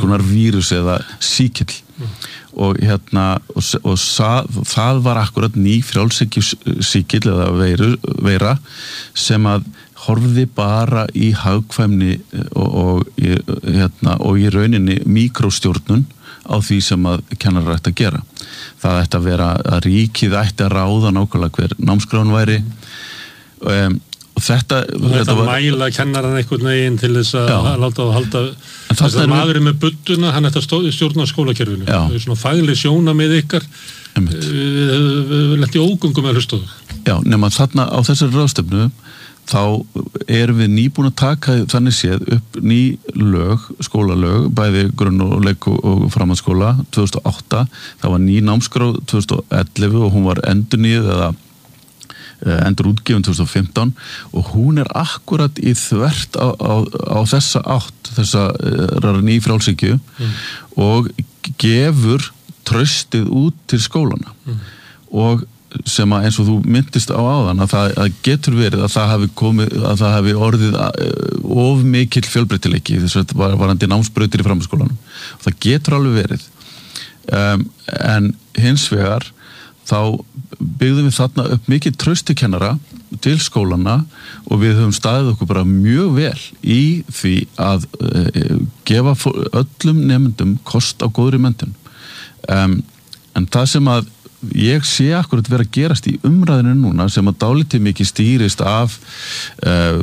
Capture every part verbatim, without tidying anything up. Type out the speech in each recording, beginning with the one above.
konar vírus eða sýkill mm. og hérna og, og sa, það var akkurat ný frjálshyggju sýkill eða veiru, veira sem að horfði bara í hagkvæmni og, og, hérna, og í rauninni míkróstjórnun á því sem að kennarar ætti að gera. Það ætti að vera að ríkið ætti að ráða nákvæmlega hver námskráin væri um, og þetta... Og þetta, þetta var, mæla kennaran einhvern veginn til þess að já. láta og halda... Þess að maðurinn með budduna, hann ætti að stjórna skólakerfinu. Það er svona fagleg sjónamið ykkar. Við höfum lent í ógöngum með hlustofu. Já, nema þarna á þessari ráðstefnu þá erum við nýbúin að taka þannig séð upp ný lög, skólalög, bæði grunn- og leik- og framhaldsskóla tvö þúsund og átta, það var ný námskrá tvö þúsund og ellefu og hún var endurnýjuð eða endur útgefin tvö þúsund og fimmtán og hún er akkurat í þvert á, á, á þessa átt, þessa ný frjálshyggju mm. og gefur traustið út til skólana mm. og sem að eins og þú myndist á áðan að það að getur verið að það hafi komið að það hafi orðið of mikill fjölbreytileiki þess að var varandi námsbrautir í framhaldsskólanum og það getur alveg verið um, en hins vegar þá byggðum við þarna upp mikið traustikennara til skólana og við höfum staðið okkur bara mjög vel í því að uh, gefa öllum nemendum kost á góðri menntun um, en það sem að ég sé akkurat vera að gerast í umræðinu núna sem að dálítið mikið stýrist af uh,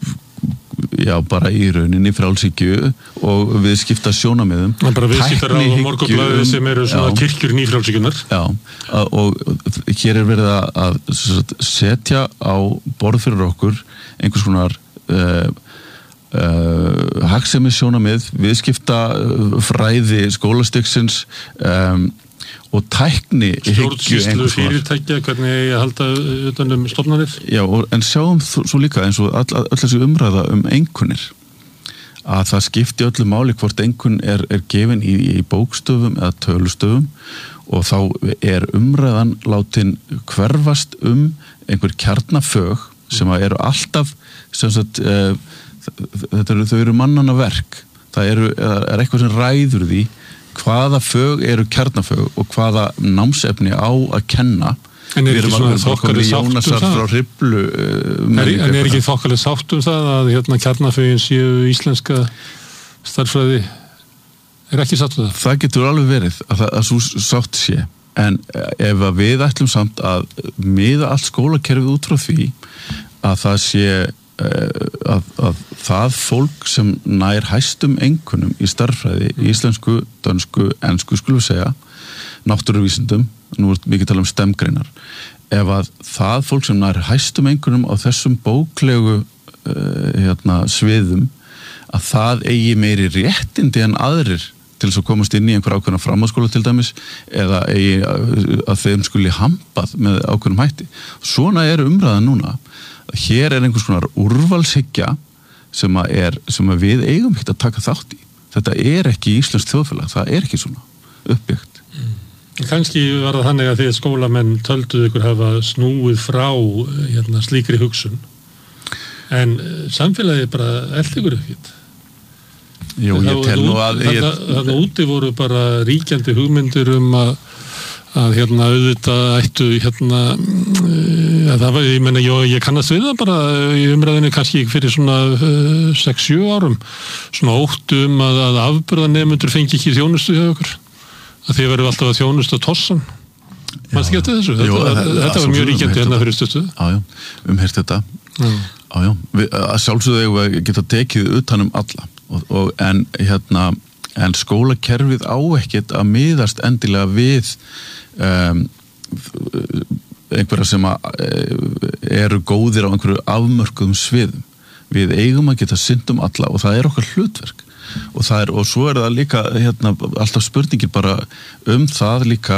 já, bara í rauninni frjálshyggju og viðskipta sjónamiðum. Það er bara viðskiptar á Morgunblaðið sem eru svona kirkjur nýfrjálshyggjunar. Já, og hér er verið að setja á borð fyrir okkur einhvers konar uh, uh, hagsemi sjónamið, viðskipta fræði skólastigsins um, og tækni stjórnsýslu fyrirtækja, hvernig ég halda utan um stofnanir. Já, og, en sjáum svo líka eins og all, all, all þessi umræða um einkunnir að það skipti öllu máli hvort einkunn er, er gefin í, í bókstöfum eða tölustöfum og þá er umræðan látin hverfast um einhver kjarnafög sem að eru alltaf sem sagt, uh, þetta eru, þau eru mannanna verk það eru, er eitthvað sem ræður því hvaða fög eru kjarnafög og hvaða námsefni á að kenna. En er ekki svona þokkalið sátt um það? Hriflu, uh, er, en er ekki þokkalið sátt um það að hérna kjarnafögin séu íslenska starffræði? Er ekki sátt um það? Það getur alveg verið að, það, að svo sátt sé. En ef við ætlum samt að miða allt skólakerfið út frá því að það sé Að, að það fólk sem nær hæstum einkunnum í starffræði, mm. íslensku, dönsku, ensku skulum við segja, náttúruvísindum, nú er mikið tala um stemgreinar, ef að það fólk sem nær hæstum einkunnum á þessum bóklegu uh, hérna, sviðum, að það eigi meiri réttindi en aðrir til þess að komast inn í einhver ákveðna framhaldsskóla til dæmis, eða eigi að þeim skuli hampað með ákveðnum hætti. Svona er umræðan núna. Hér er einhvers konar úrvalshyggja sem að er, sem að við eigum ekki að taka þátt í. Þetta er ekki íslenskt þjóðfélag, það er ekki svona uppbyggt. Mm. Kannski var það þannig að þið skólamenn tölduð ykkur hafa snúið frá hérna, slíkri hugsun, en samfélagið bara eldi ykkur ekkert. Jú, ég tel nú að... Þannig úti voru bara ríkjandi hugmyndir um að að hérna auðvitað ættu hérna að það var, ég menna, ég, ég kannast við það bara í umræðinu kannski fyrir svona uh, sex sjö árum svona óttum að, að afburðanemendur fengi ekki þjónustu hjá okkur að þið verður alltaf að þjónustu á tossan mannst ekki eftir þessu? Þetta, Jú, þetta, þetta, þetta var mjög ríkjandi hérna fyrir stöttu. Jájá, umheyrt þetta Jájá, að sjálfsögðu eigum við að geta tekið utan um alla og, og en hérna en skólakerfið á ekkert að miðast endilega við um, einhverja sem að, eru góðir á einhverju afmörkuðum sviðum. Við eigum að geta sinnt um alla og það er okkar hlutverk. Og, það er, og svo er það líka hérna, alltaf spurningir bara um það líka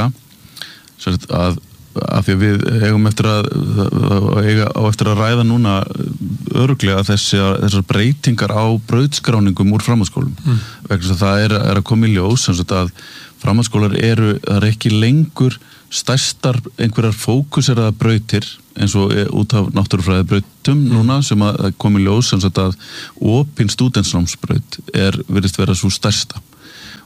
að, að því að við eigum eftir að, eiga, á eftir að ræða núna örugglega þessi, þessar breytingar á brautskráningum úr framhaldsskólum. Mm. Vegna þess að það er, er að koma í ljós að framhaldsskólar eru, það er ekki lengur stærstar einhverjar fókuseraða brautir eins og út af náttúrufræðibrautum mm. núna sem að koma í ljós sem sagt að opin stúdentsnámsbraut er virðist vera svo stærsta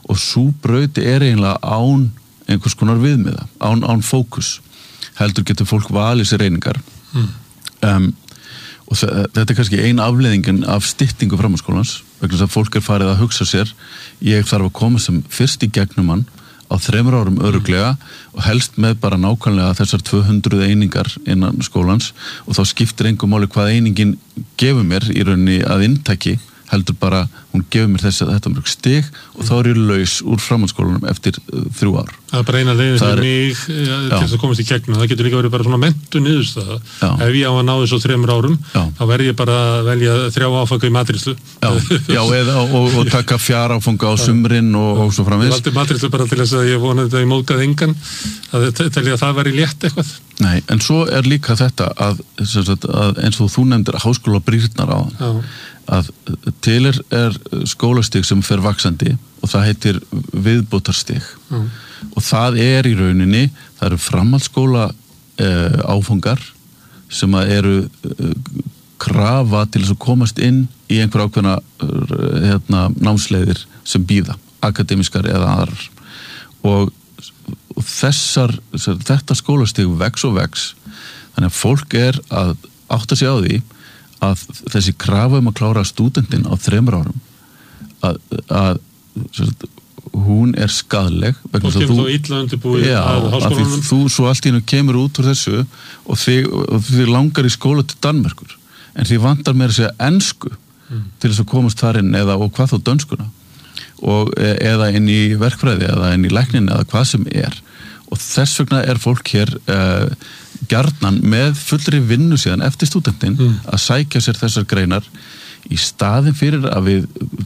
og sú braut er eiginlega án einhvers konar viðmiða, án, án fókus heldur getur fólk valið sér einingar mm. um, og þetta er kannski ein afleiðingin af styttingu framhaldsskólans vegna þess að fólk er farið að hugsa sér ég þarf að koma sem fyrst í gegnum hann á þremur árum örugglega mm. og helst með bara nákvæmlega þessar tvö hundruð einingar innan skólans og þá skiptir engu máli hvað einingin gefur mér í rauninni að inntaki heldur bara, hún gefur mér þessi þetta mörg stig og þá er ég laus úr framhaldsskólanum eftir uh, þrjú ár. Það er bara eina leiðin fyrir mig ja, til þess að komast í gegnum. Það getur líka verið bara svona mentu niðurstaða. Ef ég á að ná þessu á þremur árum, já. Þá verð ég bara að velja þrjá áfanga í matríslu. Já, já eða, og, og taka fjár áfanga á sumrin og, og svo framvegis. Ég valdi matríslu bara til þess að ég vona þetta í móðgað engan, að telja að það væri létt eitthvað. Nei, en svo er líka þetta að, að eins og þú nefndir háskóla brýrnar á þann. Að til er, er skólastig sem fer vaxandi og það heitir viðbótarstig mm. og það er í rauninni það eru framhaldsskóla eh, áfangar sem að eru eh, krafa til þess að komast inn í einhver ákveðna hérna, námsleiðir sem býða, akademiskar eða aðrar og, og þessar, þetta skólastig vex og vex þannig að fólk er að átta sig á því að þessi krafa um að klára stúdentinn á þremur árum að, að sagt, hún er skaðleg og kemur þá illa undirbúið já, að háskólanum þú svo allt í hennu kemur út úr þessu og þið, og þið langar í skóla til Danmerkur en þið vantar meira að segja ensku mm. til þess að komast þar inn eða og hvað þá dönskuna og, eða inn í verkfræði eða inn í læknin eða hvað sem er og þess vegna er fólk hér uh, gjarnan með fullri vinnu síðan eftir stúdentinn mm. að sækja sér þessar greinar í staðin fyrir að við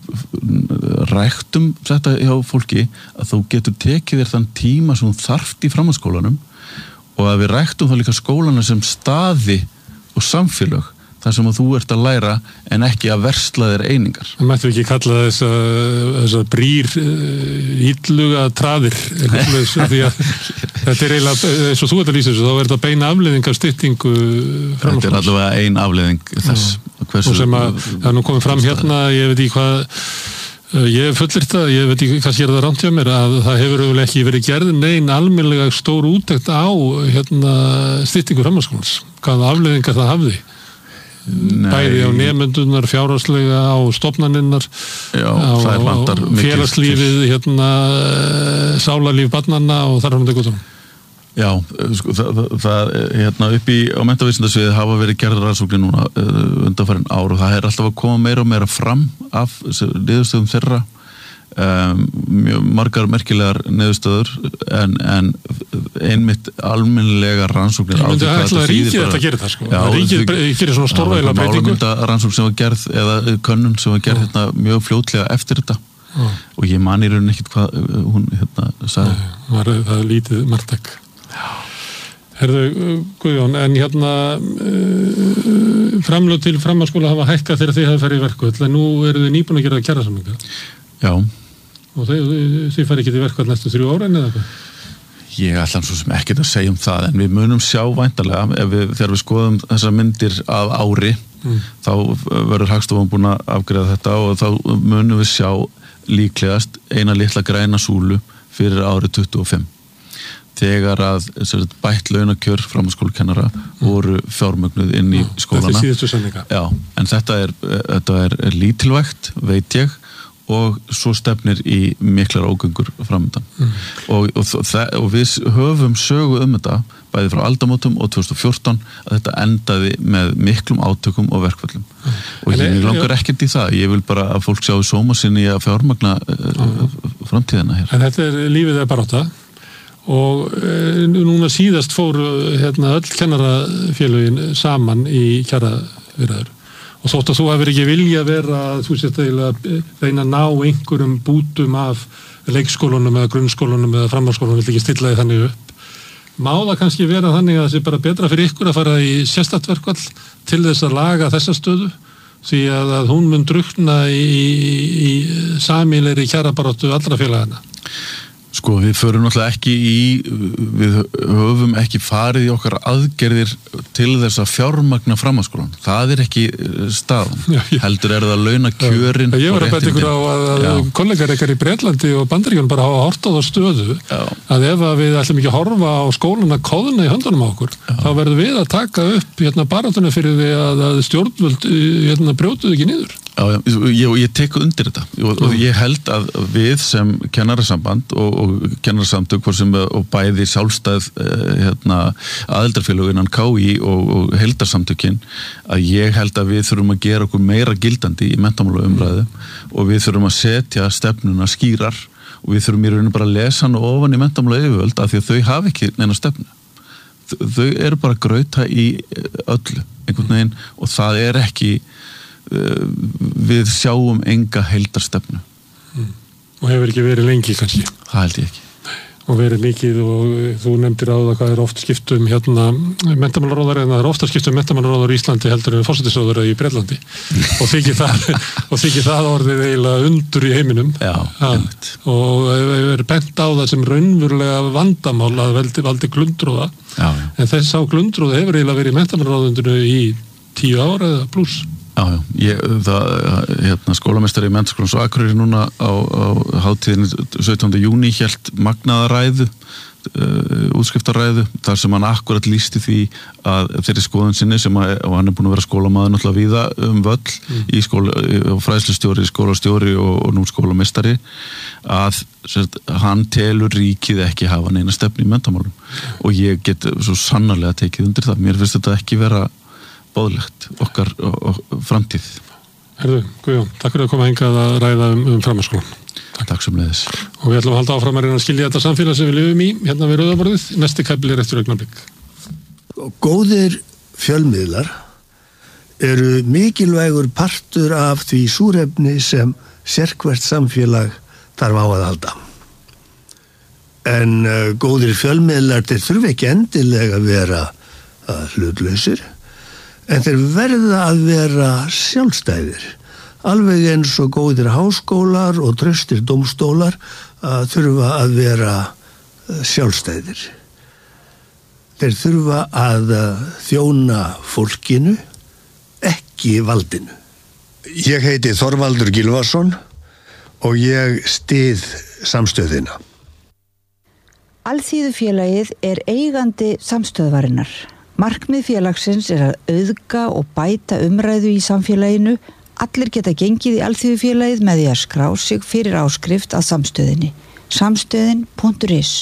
ræktum þetta hjá fólki að þú getur tekið þér þann tíma sem þú þarft í framhaldsskólanum og að við ræktum þá líka skólana sem staði og samfélög þar sem að þú ert að læra en ekki að versla þér einingar. Það mættu ekki kalla þess að, þess að brýr uh, illuga traðir því að þetta er eiginlega eins og þú ert að lýsa þessu þá er þetta beina afleiðing af styttingu framhaldsskólans. Þetta er allavega ein afleiðing þess. Hversu, og sem að það er nú komið fram hérna, ég veit ekki hvað ég hef fullirt það, ég veit ekki hvað sér það rámt hjá mér að það hefur auðvitað ekki verið gerð nein almennilega stór úttekt á hérna, styttingu framhaldsskólans. Hvaða afleiðingar það hafði? Nei. Bæði á nemendunar, fjárhagslega, á stofnaninnar, já, á, á félagslífið, hérna, sálarlíf barnanna og þar fram til góðum. Já, sko, það, það hérna, upp í á menntavísindasviði hafa verið gerðar rannsóknir núna undanfarin ár og það er alltaf að koma meira og meira fram af niðurstöðum þeirra. Um, mjög margar merkilegar niðurstöður en, en einmitt almennilega rannsóknir ég myndi ætla að ríkið þetta gerir það sko já, ríkið gerir svona stórvægilega breytingu rannsókn sem var gerð eða könnun sem var gerð hérna, mjög fljótlega eftir þetta já. Og ég man í rauninni ekkert hvað hún hérna sagði var það lítið margtak Herðu Guðjón en hérna uh, framlög til framhaldsskóla hafa hækkað þegar þið hafa farið í verkvöld en nú eru þið nýbúin að gera kjarasamninga já og þið, þið fari ekki til verkvall næstu þrjú ára en eða hvað? Ég ætla svo sem ekkert að segja um það en við munum sjá væntanlega ef við, þegar við skoðum þessar myndir af ári mm. þá verður Hagstofan búin að afgreiða þetta og þá munum við sjá líklegast eina litla græna súlu fyrir árið tuttugu og fimm þegar að sagt, bætt launakjör framhaldsskólakennara mm. voru fjármögnuð inn í skólana. Þetta er síðustu samninga. Já, en þetta er, þetta er, er lítilvægt, veit ég og svo stefnir í miklar ógöngur framöndan mm. og, og, og við höfum sögu um þetta bæði frá aldamótum og tvö þúsund og fjórtán að þetta endaði með miklum átökum og verkföllum mm. og ég, ég langar ekkert í það, ég vil bara að fólk sjáu sóma sinni að fjármagna mm. framtíðina hér. En þetta er lífið er barátta og e, núna síðast fóru hérna, öll kennarafélögin saman í kjaraviðræður og þótt að þú hefur ekki vilja vera að þú sért að reyna að ná einhverjum bútum af leikskólunum eða grunnskólunum eða framhaldsskólunum vill ekki stilla því þannig upp. Má það kannski vera þannig að það sé bara betra fyrir ykkur að fara í sérstakt verkfall til þess að laga þessa stöðu því að, að hún mun drukna í, í, í sameiginlegri kjarabaráttu allra félagana? Sko, við förum náttúrulega ekki í, við höfum ekki farið í okkar aðgerðir til þess að fjármagna framhaldsskólann. Það er ekki staðan. Já, ég, heldur er það launa kjörin. Ég var að betta ykkur á að, að kollegar ykkar í Bretlandi og Bandaríkjunum bara hafa hort á það stöðu Já. Að ef að við ætlum ekki að horfa á skólan að kóðna í höndunum á okkur, Já. Þá verðum við að taka upp hérna baráttuna fyrir því að, að stjórnvöld hérna brjótuðu ekki niður. Já, ég, ég tek undir þetta og, og ég held að við sem kennarasamband og, og kennarasamtök sem, og bæði sjálfstæð hérna, aðildarfélög innan K I og, og heildarsamtökin að ég held að við þurfum að gera okkur meira gildandi í menntamálaumræðu og við þurfum að setja stefnuna skýrar og við þurfum í rauninu bara að lesa hann ofan í menntamálayfirvöld af því að þau hafa ekki neina stefnu. Þau eru bara að grauta í öllu einhvern veginn og það er ekki við sjáum enga heildarstefnu mm. og hefur ekki verið lengi kannski það held ég ekki og verið mikið og þú nefndir á það hvað er oft skiptum hérna menntamálaráðar en það er ofta skiptum menntamálaráðar í Íslandi heldur en forsætisráðara í Bretlandi og þykir það og þykir það orðið eiginlega undur í heiminum Já, að, og er bent á það sem raunverulega vandamál að valdi, valdi glundróða Já, en þess á glundróða hefur eiginlega verið í menntamálaráðundinu í tíu ára eða pluss Já, já, ég, það, hérna, skólameistari í Menntaskólans á Akureyri núna á, á hátíðinni sautjánda júní hélt magnaða ræðu, uh, útskriftaræðu, þar sem hann akkurat lýsti því að þeirri skoðun sinni sem að, og hann er búin að vera skólamaður náttúrulega víða um völl mm. í skóla, fræðslustjóri, skólastjóri og, og nú skólameistari, að sérst, hann telur ríkið ekki hafa neina stefnu í menntamálum mm. og ég get svo sannarlega tekið undir það. Mér finnst þetta ekki vera bóðlegt okkar og, og framtíð. Herðu, Guðjón, takk fyrir að koma hingað að ræða um, um framhaldsskólann. Takk, takk sem leiðis. Og við ætlum að halda áfram að reyna að skilja þetta samfélag sem við lifum í, hérna við Rauðaborðið. Næsti kafli er eftir augnablik. Góðir fjölmiðlar eru mikilvægur partur af því súrefni sem sérhvert samfélag þarf á að halda. En uh, góðir fjölmiðlar þeir þurfa ekki endilega að vera uh, hlutlausir, en þeir verða að vera sjálfstæðir, alveg eins og góðir háskólar og traustir dómstólar að þurfa að vera sjálfstæðir. Þeir þurfa að þjóna fólkinu, ekki valdinu. Ég heiti Þorvaldur Gylfason og ég styð samstöðina. Alþýðufélagið er eigandi samstöðvarinnar. Markmið félagsins er að auðga og bæta umræðu í samfélaginu. Allir geta gengið í Alþýðufélagið með því að skrá sig fyrir áskrift að samstöðinni. samstöðin punktur is.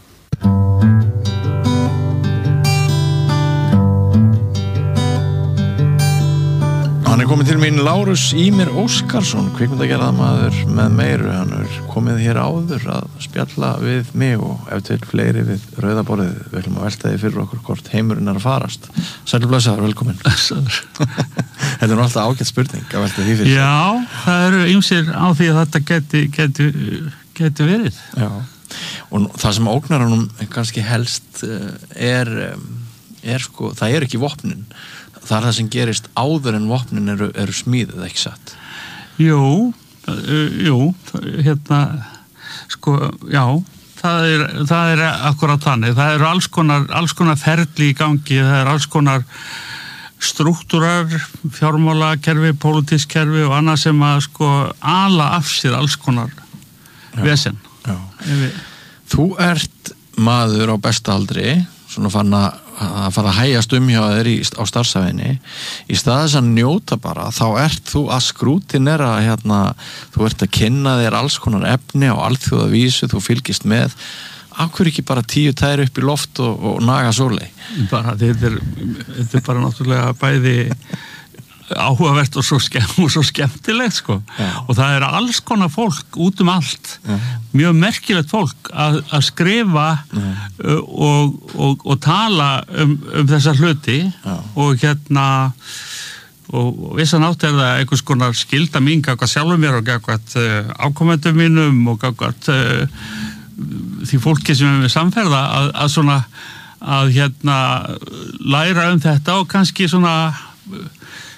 Hann er komið til mín Lárus Ímir Óskarsson, kvikmyndagerðarmaður með meiru. Hann er komið hér áður að spjalla við mig og ef til fleiri við Rauðaborðið. Við ætlum að velta því fyrir okkur hvort heimurinn er að farast. Sælir blessaður, velkomin. Þetta er nú alltaf ágætt spurning að velta því fyrir. Já, það eru ýmsir á því að þetta geti, geti, geti verið. Já, og það sem ógnar honum kannski helst er, er sko, það er ekki vopnin. Það er það sem gerist áður en vopnin eru, eru smíðið, ekki satt? Jú, jú, hérna, sko, já, það er, það er akkurat þannig. Það eru alls konar, alls konar ferli í gangi, það er alls konar struktúrar, fjármálakerfi, pólitísk kerfi og annað sem að sko ala af sér alls konar vesen. Já. Við... Þú ert maður á besta aldri, svona fann að að fara að hægjast um hjá þér í, á starfsæfinni, í stað þess að njóta bara, þá ert þú að skrútinera hérna, þú ert að kynna þér alls konar efni á alþjóðavísu, þú fylgist með, af hverju ekki bara tíu tæri upp í loft og, og naga sólei? Bara, þetta er, þetta er bara náttúrulega bæði áhugavert og svo, skemm, og svo skemmtilegt sko. Já. Og það er alls konar fólk út um allt, já. Mjög merkilegt fólk að, að skrifa uh, og, og, og tala um, um þessa hluti. Já. Og hérna og vissan átt er það einhvers konar skylda mín gagvart sjálfum mér og gagvart uh, ákomendum mínum og gagvart uh, því fólki sem við samferða að, að svona að hérna læra um þetta og kannski svona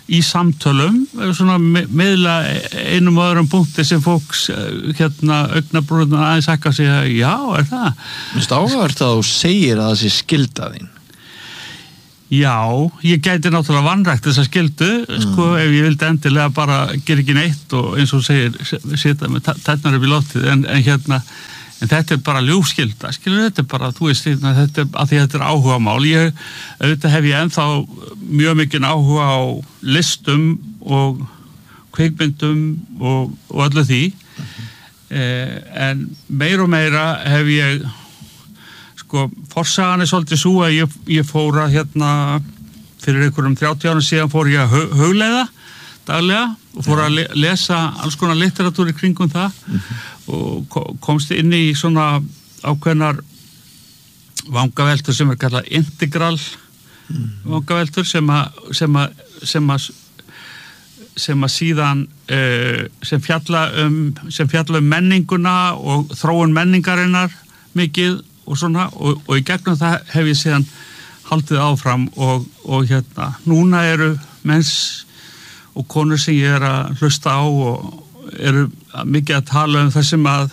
í samtölum svona meðla einum og öðrum punkti sem fólks hérna augnabrúðuna aðeins akka sig að já, er það? Mér finnst áhugavert að þú segir að það sé skylda þín. Já, ég gæti náttúrulega vanrækt þessa skyldu, mm. sko, ef ég vildi endilega bara gera ekki neitt og eins og segir, setja með tætnar upp í loftið, en, en hérna, en þetta er bara ljúfskylda, skilur þetta er bara, þú veist, þetta er, að því þetta er áhugamál, ég, auðvitað hef ég ennþá mjög mikinn áhuga á listum og kvikmyndum og, og öllu því, mm-hmm. eh, en meira og meira hef ég sko, forsagan er svolítið svo að ég, ég fór að hérna fyrir einhverjum þrjátíu árum síðan fór ég að hugleiða daglega og fór að le lesa alls konar litteratúr í kringum það mm-hmm. og komst inn í svona ákveðnar vangaveltur sem er kallað integral mm-hmm. vangaveltur sem að sem að sem að sem að síðan uh, sem fjalla um sem fjalla um menninguna og þróun menningarinnar mikið og svona, og, og í gegnum það hef ég síðan haldið áfram og, og hérna, núna eru menns og konur sem ég er að hlusta á og eru mikið að tala um það sem að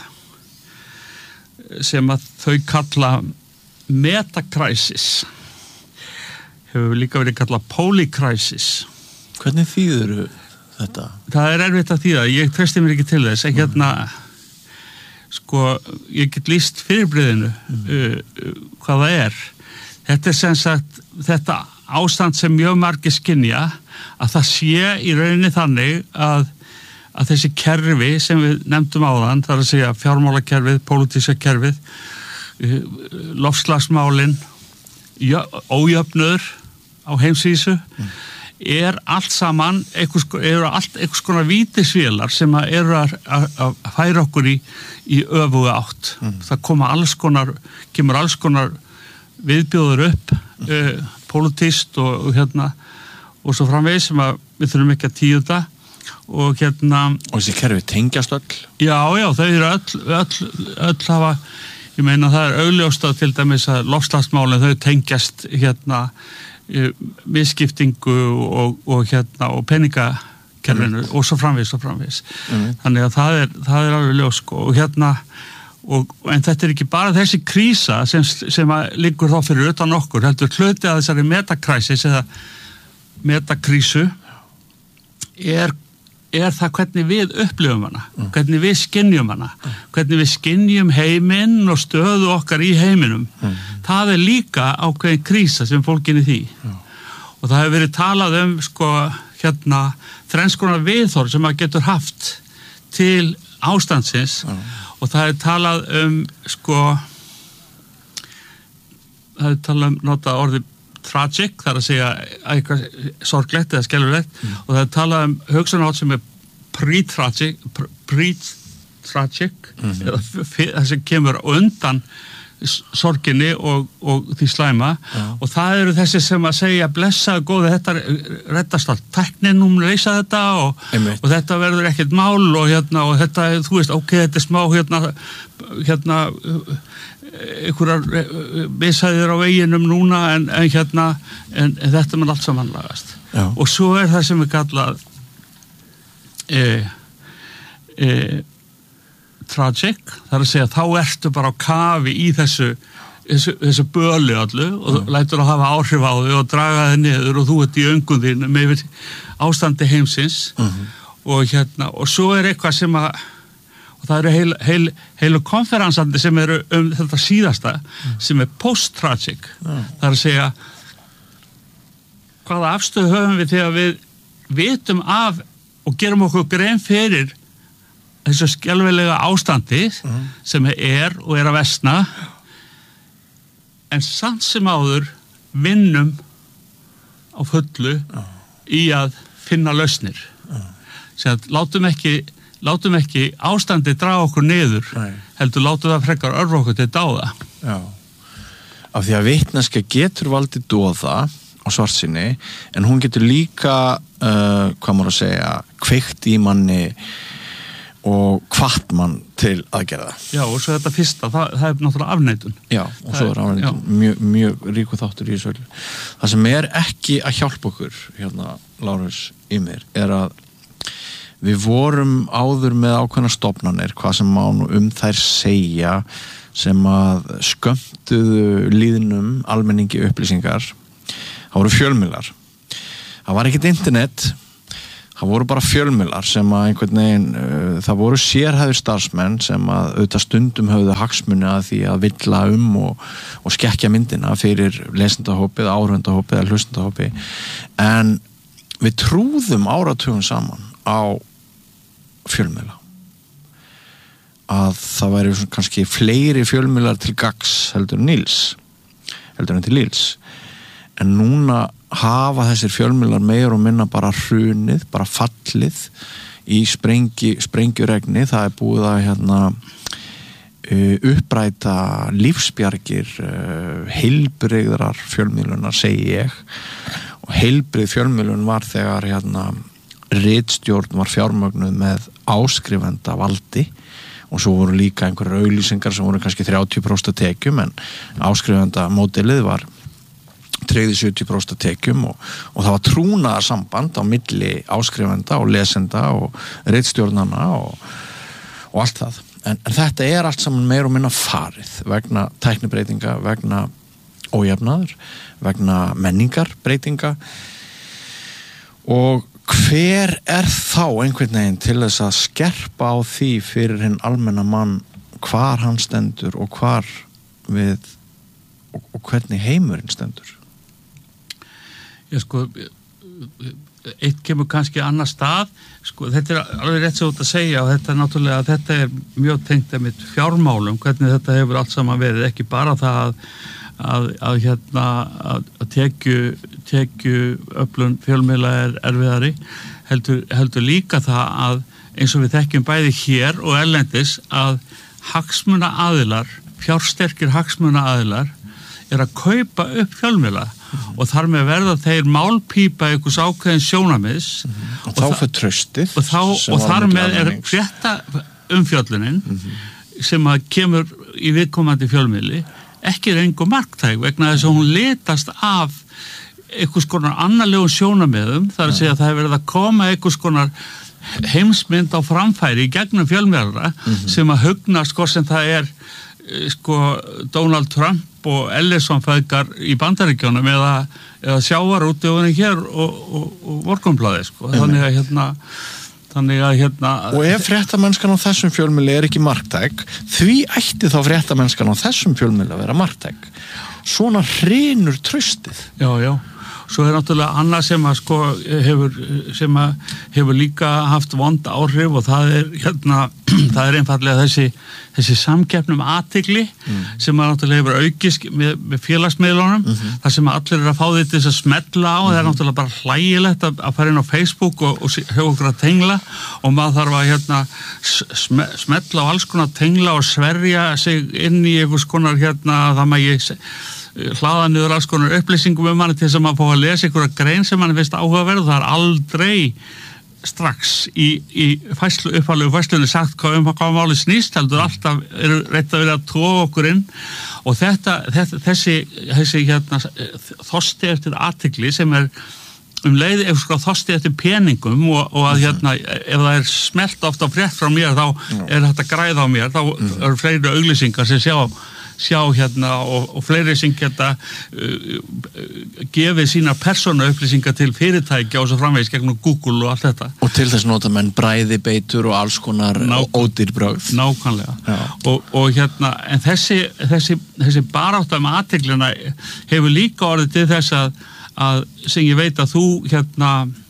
sem að þau kalla metakrisis hefur líka verið kallað polycrisis. Hvernig þýður þetta? Það er erfitt að þýða, ég treysti mér ekki til þess, ekki hérna sko, ég get lýst fyrirbrigðinu mm. uh, hvað það er. Þetta er sem sagt þetta ástand sem mjög margir skynja að það sé í rauninni þannig að, að þessi kerfi sem við nefndum áðan, það er að segja fjármálakerfið, pólitíska kerfið, uh, loftslagsmálin, ójöfnur á heimsvísu mm. er allt saman einhvers, eru allt einhvers konar vítisvélar sem að eru að, að, að færa okkur í, í öfuga átt. Mm. Það koma alls konar, kemur alls konar viðbjóður upp, mm. uh, pólitískt og, og hérna, og svo framvegis sem að við þurfum ekki að tíunda og hérna... Og þessi kerfi tengjast öll? Já, já, þau eru öll, öll, öll hafa, ég meina það er augljóst að til dæmis að loftslagsmálin þau tengjast hérna misskiptingu og, og hérna og peningakerfinu mm. og svo framvegis og framvegis mm. þannig að það er, það er alveg ljós sko. Og hérna og, en þetta er ekki bara þessi krísa sem, sem að liggur þá fyrir utan okkur heldur hluti að þessari metakrisis eða metakrísu er, er það hvernig við upplifum hana mm. hvernig við skynjum hana mm. hvernig við skynjum heiminn og stöðu okkar í heiminum mm. það er líka ákveðin krísa sem fólkin í því mm. og það hefur verið talað um sko hérna þrenns konar viðhorf sem maður getur haft til ástandsins mm. og það er talað um sko það er talað um nota orðið tragic, það er að segja eitthvað sorglegt eða skelfilegt mm. og það er talað um hugsunátt sem er pre-tragic pre-tragic mm -hmm. það sem kemur undan sorginni og, og því slæma ja. Og það eru þessi sem að segja blessa góði þetta reddast allt tæknin um leysa þetta og, og þetta verður ekkert mál og hérna og þetta, þú veist, ok, þetta er smá hérna hérna einhverjar misæðir á veginum núna en, en hérna en, en þetta mun allt samanlagast Já. Og svo er það sem er kallað e, e, tragic, það er að segja þá ertu bara á kafi í þessu þessu, þessu bölu allu og mm. lætur að hafa áhrif á þau og draga þau niður og þú ert í öngum þín með ástandi heimsins mm-hmm. og hérna, og svo er eitthvað sem að og það eru heil, heil, heilu konferansandi sem eru um þetta síðasta mm. sem er post-tragic mm. það er að segja hvaða afstöðu höfum við þegar við vitum af og gerum okkur grein fyrir þessu skelfilega ástandi mm. sem er og er að versna en samt sem áður vinnum á fullu mm. í að finna lausnir mm. sem að látum ekki látum ekki ástandi draga okkur niður Nei. Heldur látum það frekar örfa okkur til dáða Já, af því að vitneskja getur valdið dóða á svartsinni en hún getur líka uh, hvað maður að segja kveikt í manni og hvatt mann til að gera það. Já, og svo þetta fyrsta, það, það er náttúrulega afneitun. Já, og svo er afneitun mjög, mjög ríku þáttur í þessu öllu. Það sem er ekki að hjálpa okkur, hérna, Lárus í mér, er að við vorum áður með ákveðna stofnanir, hvað sem má nú um þær segja, sem að skömmtuðu líðnum almenningi upplýsingar. Það voru fjölmiðlar. Það var ekkert internet. Það voru bara fjölmiðlar sem að einhvern veginn, uh, það voru sérhæfðir starfsmenn sem að auðvitað stundum höfðu hagsmuni að því að villa um og, og skekkja myndina fyrir lesendahópið, áhörfendahópið eða hlustendahópið. En við trúðum áratugum saman á fjölmiðla. Að það væri kannski fleiri fjölmiðlar til gagns heldur en Níls, heldur en til Níls. En núna hafa þessir fjölmiðlar meir og minna bara hrunið, bara fallið í sprengi, sprengjuregni. Það er búið að hérna, uh, uppræta lífsbjargir uh, heilbrigðrar fjölmiðlunar, segi ég. Og heilbrigð fjölmiðlun var þegar hérna, ritstjórn var fjármögnuð með áskrifenda valdi og svo voru líka einhverjar auglýsingar sem voru kannski þrjátíu prósent tekjum en áskrifenda módelið var tryggði sjötíu prósent tekjum og, og það var trúnaðar samband á milli áskrifenda og lesenda og ritstjórnana og, og allt það. En, en þetta er allt saman meir og minna farið vegna tæknibreytinga, vegna ójafnaður, vegna menningarbreytinga og hver er þá einhvern veginn til þess að skerpa á því fyrir hinn almenna mann hvar hann stendur og hvar við og, og hvernig heimurinn stendur? Já, sko, eitt kemur kannski annar stað, sko, þetta er alveg rétt svo út að segja og þetta er náttúrulega, þetta er mjög tengt að mitt fjármálum, hvernig þetta hefur allt saman verið, ekki bara það að, að, að hérna, að, að tekju, tekju öflun fjölmiðla er erfiðari, heldur, heldur líka það að eins og við þekkjum bæði hér og erlendis að hagsmuna aðilar, fjársterkir hagsmuna aðilar er að kaupa upp fjölmiðla mm-hmm. og þar með verða þeir málpípa einhvers ákveðin sjónamiðs mm-hmm. og, og þá fyrir tröstið og, þá, og þar með er frétta umfjöllunin mm-hmm. sem að kemur í viðkomandi fjölmiðli ekki reyngu marktæk vegna þess að hún litast af einhvers konar annarlegum sjónamiðum þar að segja að það hefur verið að koma einhvers konar heimsmynd á framfæri í gegnum fjölmiðla mm-hmm. sem að hugna sko sem það er sko Donald Trump og Ellison-feðgar í Bandaríkjunum eða, eða sjávarútvegunni hér og, og, og Morgunblaðið sko. Þannig að hérna þannig að hérna og ef fréttamennskan á þessum fjölmiðli er ekki marktæk, því ætti þá fréttamennskan á þessum fjölmiðli að vera marktæk. Svona hrynur traustið. Já, já. Svo er náttúrulega annað sem að sko hefur, sem að hefur líka haft vond áhrif og það er hérna, það er einfallega þessi, þessi samkeppnum athygli mm. sem að náttúrulega hefur aukist með, með félagsmiðlunum, mm-hmm. þar sem allir er að fá þetta þess að smetla á, mm-hmm. það er náttúrulega bara hlægilegt að, að fara inn á Facebook og, og hefur okkur að tengla og maður þarf að hérna sm, smetla á alls konar tengla og sverja sig inn í einhvers konar hérna, það maður ég hlaða niður alls konar upplýsingum um hann til þess að maður fá að lesa einhverja grein sem hann finnst áhugaverð, það er aldrei strax í, í fæslu, upphæflegu fæslunni sagt hvað um hvað máli snýst, heldur alltaf eru reitt að vera að tóa okkur inn og þetta, þetta þessi, þessi hérna, þorsti eftir athygli sem er um leið ef sko þorsti eftir peningum og, og að hérna, ef það er smelt ofta frétt frá mér þá er þetta græða á mér, þá eru fleiri auglýsingar sem sjá sjá hérna og, og fleiri sem geta uh, gefið sína persónu upplýsingar til fyrirtækja og svo framvegis gegnum Google og allt þetta. Og til þess nota menn bræði beitur og alls konar ódýrbrögð. Nákvæmlega. Og, og hérna, en þessi, þessi, þessi barátta með athyglina hefur líka orðið til þess að, að sem ég veit að þú hérna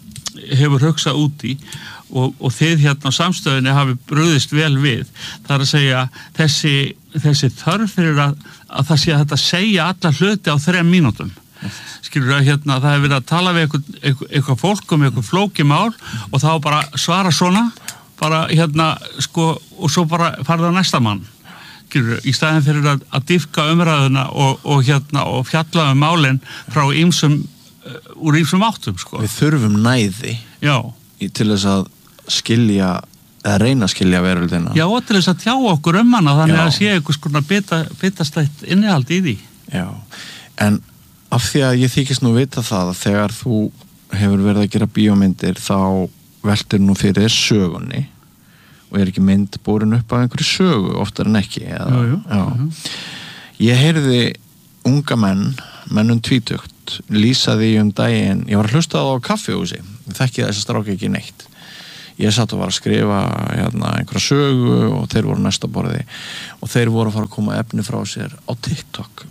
hefur hugsað út í og, og þið hérna á samstöðinni hafi brugðist vel við. Það er að segja þessi, þessi þörf fyrir að, að það sé að þetta segja alla hluti á þrem mínútum. Skilur að hérna það hefur verið að tala við eitthvað, eitthvað, eitthvað fólk um eitthvað flókimál og þá bara svara svona bara hérna sko og svo bara farið á næsta mann. Skilur í staðin fyrir að, að dýfka umræðuna og, og hérna og fjalla um málin frá ýmsum úr ýmsum áttum sko. Við þurfum næði. Já. Í, til þess að skilja eða reyna að skilja veröldina. Já, og til þess að tjá okkur um hana þannig Já. að sé einhvers konar bita, bitastætt innihald í því. Já, en af því að ég þykist nú vita það að þegar þú hefur verið að gera bíómyndir þá veltir nú fyrir þér sögunni og er ekki mynd borin upp af einhverju sögu oftar en ekki eða, jú, jú, já. jú. Ég heyrði unga menn mennum tvítugt lýsa því um daginn, ég var að hlusta það á kaffihúsi, ég þekki þess að stráka ekki neitt. Ég satt og var að skrifa hérna, einhverja sögu og þeir voru næsta borði og þeir voru að fara að koma efni frá sér á TikTok.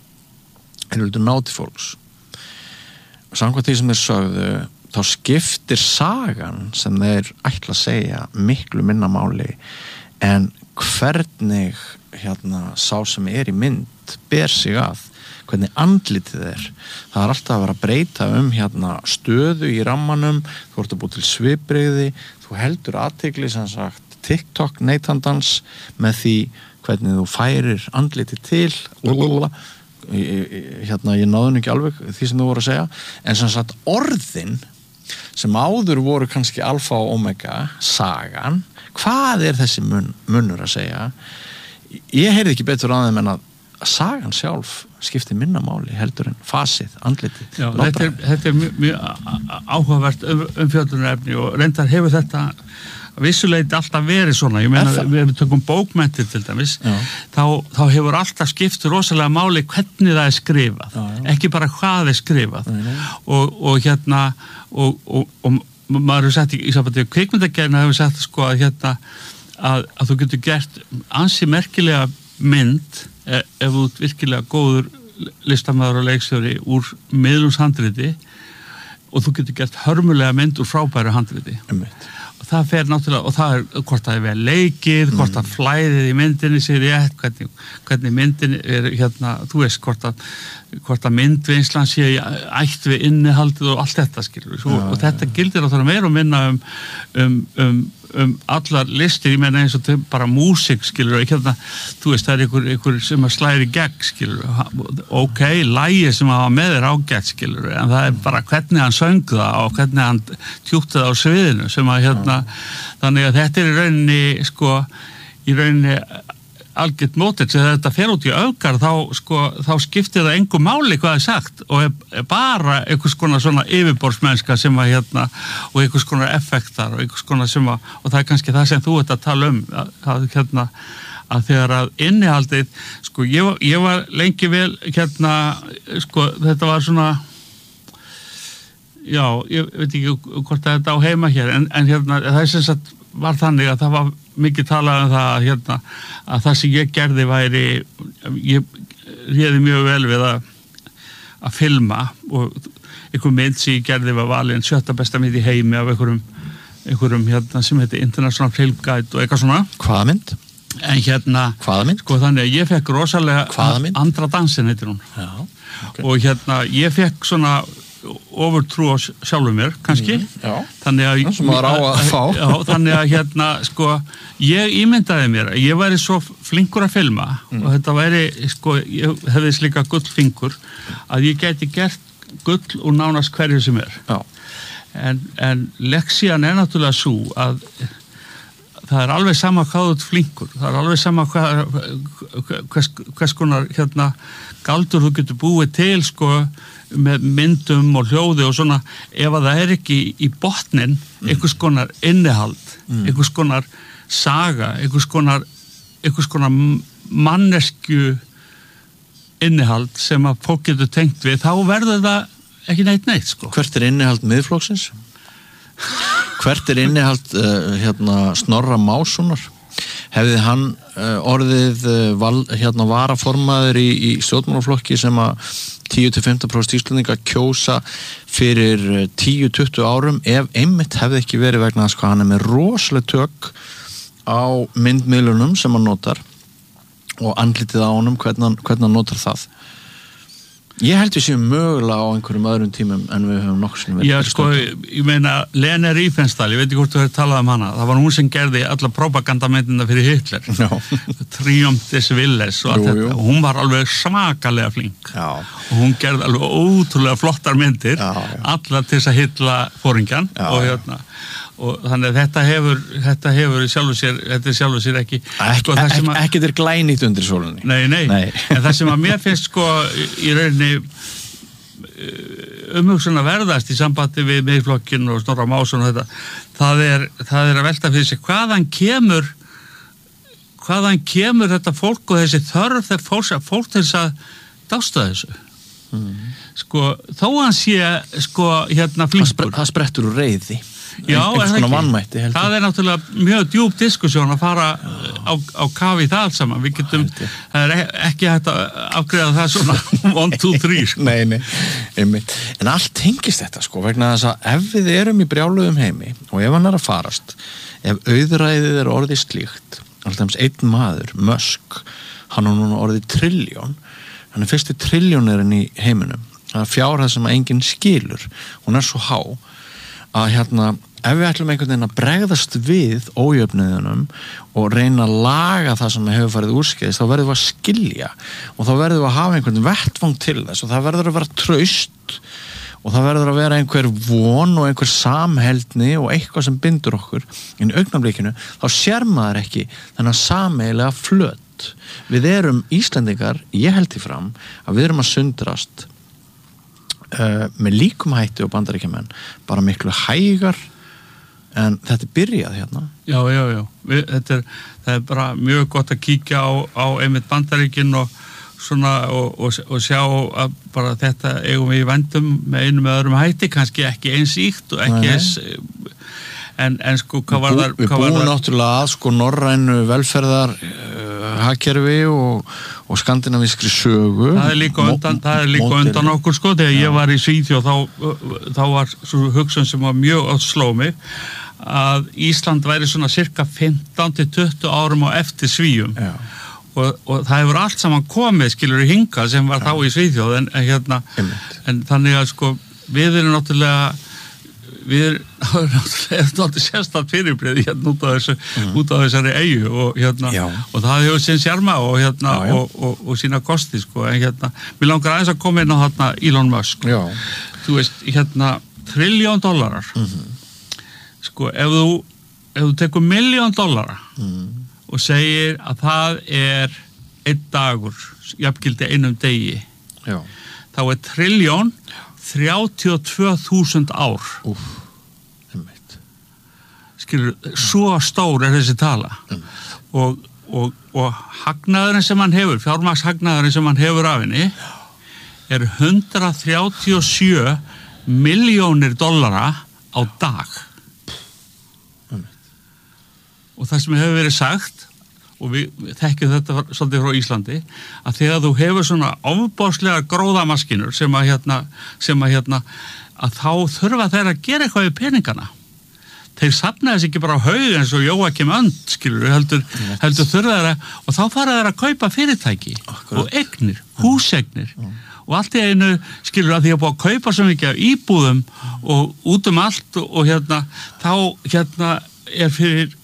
Þeir vildu ná til fólks. Samkvæmt því sem þeir sögðu, þá skiptir sagan sem þeir ætla að segja miklu minna máli en hvernig hérna, sá sem er í mynd ber sig að, hvernig andlitið er. Það er alltaf að vera að breyta um hérna, stöðu í rammanum, þú ert að búið til svipbrigði, þú heldur athygli sem sagt TikTok neytandans með því hvernig þú færir andlitið til lulula. Hérna, ég náðu ekki alveg því sem þú voru að segja, en sem sagt orðin sem áður voru kannski alfa og omega, sagan, hvað er þessi mun, munur að segja? Ég heyrði ekki betur á þeim en að sagan sjálf skiptir minna máli heldur en fasið, andlitið. Já, þetta er, þetta er mjög, mjög áhugavert um, umfjöllunarefni og reyndar hefur þetta vissuleiti alltaf verið svona, ég meina við, við tökum bókmenntir til dæmis, þá, þá hefur alltaf skipt rosalega máli hvernig það er skrifað, já, já. Ekki bara hvað er skrifað já, já. Og, og hérna og, og, og maður hefur sagt í, í sambandi kvikmyndagerðina hefur sagt sko að hérna að, að þú getur gert ansi merkilega mynd ef, ef þú ert virkilega góður listamaður og leikstjóri úr miðlungshandriti og þú getur gert hörmulega mynd úr frábæru handriti. Einmitt. Það fer náttúrulega, og það er hvort það er vel leikið, mm. hvort það flæðið í myndinni sér rétt, hvernig, hvernig myndin er hérna, þú veist, hvort að, hvort að myndvinnslan sé ætt við innihaldið og allt þetta, skilur við. Og þetta gildir á það meira og minna um, um, um, um allar listir, ég meina eins og bara músík, skilur við, hérna, þú veist, það er einhver, einhver sem að slæri gegn, skilur við, ok, lagið sem að hafa með þér ágætt, skilur við, en það er bara hvernig hann söng það og hvernig hann tjútti það á sviðinu sem að hérna þannig að þetta er í rauninni sko, í rauninni algjört mótið, þegar þetta fer út í öfgar þá, sko, þá skiptir það engu máli hvað er sagt og er, er bara einhvers konar svona yfirborðsmennska sem að hérna, og einhvers konar effektar og einhvers konar sem að, og það er kannski það sem þú ert að tala um að, að hérna, að þegar að innihaldið, sko, ég, ég var lengi vel hérna, sko, þetta var svona já, ég veit ekki hvort þetta á heima hér, en, en hérna, það er sem sagt var þannig að það var mikið talað um það hérna, að það sem ég gerði væri, ég réði mjög vel við að að filma og einhver mynd sem ég gerði var valin sjötta besta mynd í heimi af einhverjum, einhverjum hérna, sem heitir International Film Guide og eitthvað svona. Hvaða mynd? En hérna, hvaða mynd? Sko þannig að ég fekk rosalega andra dansin heitir hún. Já, okay. Og hérna, ég fekk svona ofurtrú á sjálfum mér, kannski mm, þannig að, að, að, já, þannig að hérna, sko ég ímyndaði mér, ég væri svo flinkur að filma mm. og þetta væri sko, ég hefði slíka gullfingur að ég gæti gert gull úr nánast hverju sem er en, en leksían er náttúrulega svo að það er alveg sama hvað þú ert flinkur, það er alveg sama hvað hvers, hvers konar hérna galdur þú getur búið til sko með myndum og hljóði og svona ef að það er ekki í botnin mm. einhvers konar innihald mm. einhvers konar saga einhvers konar, einhvers konar mannesku innihald sem að fólk getur tengt við, þá verður það ekki neitt neitt sko. Hvert er innihald miðflokksins? Hvert er innihald uh, hérna Snorra Mássonar? Hefði hann uh, orðið uh, val, hérna varaformaður í, í stjórnmálaflokki sem að tíu til fimmtán prósent Íslendinga kjósa fyrir tíu til tuttugu árum ef einmitt hefði ekki verið vegna þess hvað hann er með rosaleg tök á myndmiðlunum sem hann notar og andlitið á honum hvernig hann, hvernig hann notar það. Ég held við séum mögulega á einhverjum öðrum tímum en við höfum nokkuð sem við Já, sko, ég meina, Lene Riefenstahl, ég veit ekki hvort þú hefur talað um hana, það var hún sem gerði alla propagandamyndina fyrir Hitler Triumph des Willes og allt þetta, og hún var alveg svakalega flink já. Og hún gerði alveg ótrúlega flottar myndir já, já. Allar til þess að hitla foringjan og hérna og þannig að þetta hefur þetta hefur sjálfur sér, þetta er sjálfur sér ekki Ek, sko, það sem að, ekki þeir glænýtt undir sólunni nei, nei, nei. En það sem að mér finnst sko í rauninni umhugsun að verðast í sambandi við Miðflokkinn og Snorra Másson og þetta, það er, það er að velta fyrir sig hvaðan kemur hvaðan kemur þetta fólk og þessi þörf þegar fólk, fólk til þess að dásta þessu mm. sko, þó hann sé sko, hérna flinkur það sprettur úr reiði já, einhvers konar vannmætti það er náttúrulega mjög djúp diskussjón að fara á, á kafi það allt saman við getum, það er ekki hægt að afgreiða það svona one, two, three sko. nei, nei, einmitt en allt tengist þetta sko, vegna þess að ef við erum í brjáluðum heimi og ef hann er að farast ef auðræðið er orðið slíkt alltaf einn maður, Musk hann er núna orðið trilljón hann er fyrsti trilljónerinn í heiminum það er fjárhæð sem að enginn skilur hún er svo há að hérna, ef við ætlum einhvern veginn að bregðast við ójöfnuðunum og reyna að laga það sem hefur farið úrskeiðis, þá verðum við að skilja og þá verðum við að hafa einhvern vettvang til þess og það verður að vera traust og það verður að vera einhver von og einhver samheldni og eitthvað sem bindur okkur en í augnablikinu, þá sér maður ekki þennan sameiginlega flöt við erum Íslendingar, ég held því fram að við erum að sundrast Uh, með líkum hætti og bandaríkjamenn bara miklu hægar en þetta er byrjað hérna já, já, já, við, þetta er það er bara mjög gott að kíkja á, á einmitt bandaríkin og svona og, og, og sjá að bara þetta eigum við í vendum með einum eða öðrum hætti, kannski ekki eins íkt og ekki eins en, en sko, hvað var það við búum náttúrulega að sko norrænu velferðar uh, hagkerfi og og skandinavískri sögu það er líka undan, það er líka undan okkur sko þegar ég var í Svíþjóð þá, þá var svo hugsun sem var mjög að sló mig að Ísland væri svona cirka fimmtán til tuttugu árum á eftir Svíum og, og það hefur allt saman komið skilur í hinga sem var Já. Þá í Svíþjóð en, en hérna en þannig að sko við erum náttúrulega við erum náttúrulega sérstætt fyrirbrið hérna út af þessu mm. út af þessari eyju og hérna já. Og það hefur sinn sjarma og hérna já, já. Og, og, og sína kosti sko en hérna, mér langar aðeins að koma inn á hérna Elon Musk já. Þú veist, hérna trilljón dollarar mm-hmm. sko, ef þú ef þú tekur milljón dollara mm. og segir að það er einn dagur, jafngildi einum degi já. Þá er trilljón þrjátíu og tvö þúsund ár Úf, einmitt skilur, svo stór er þessi tala og, og, og hagnaðurinn sem hann hefur fjármagnshagnaðurinn sem hann hefur af henni er hundrað þrjátíu og sjö milljónir dollara á dag einmitt. Og það sem hefur verið sagt og við, við þekkjum þetta svolítið frá Íslandi að þegar þú hefur svona ofboðslega gróðamaskinur sem að hérna sem að hérna að þá þurfa þeir að gera eitthvað við peningana þeir safna þess ekki bara á haug eins og Jóakim Önd skilur heldur, heldur þurfa þeir að og þá fara þeir að kaupa fyrirtæki Akkurat. Og eignir, húsegnir mm. og allt í einu skilur að því að búið að kaupa svo mikið af íbúðum og út um allt og, og hérna þá hérna er fyrir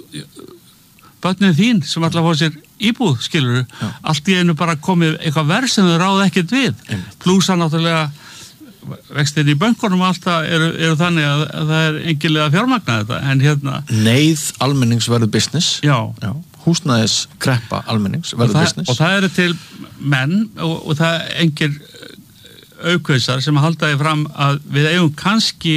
börnin þín sem alltaf fá sér íbúð, skilur þú, allt í einu bara komið eitthvað verð sem þau ráða ekkert við. Plúsa náttúrulega vextin í bönkunum alltaf eru, eru þannig að, að það er engilega fjármagna þetta, en hérna... Neyð almennings verður business. Já. Já. Húsnæðis kreppa almennings verður og business. Og það eru til menn og, og það er engir aukveðsar sem að halda því fram að við eigum kannski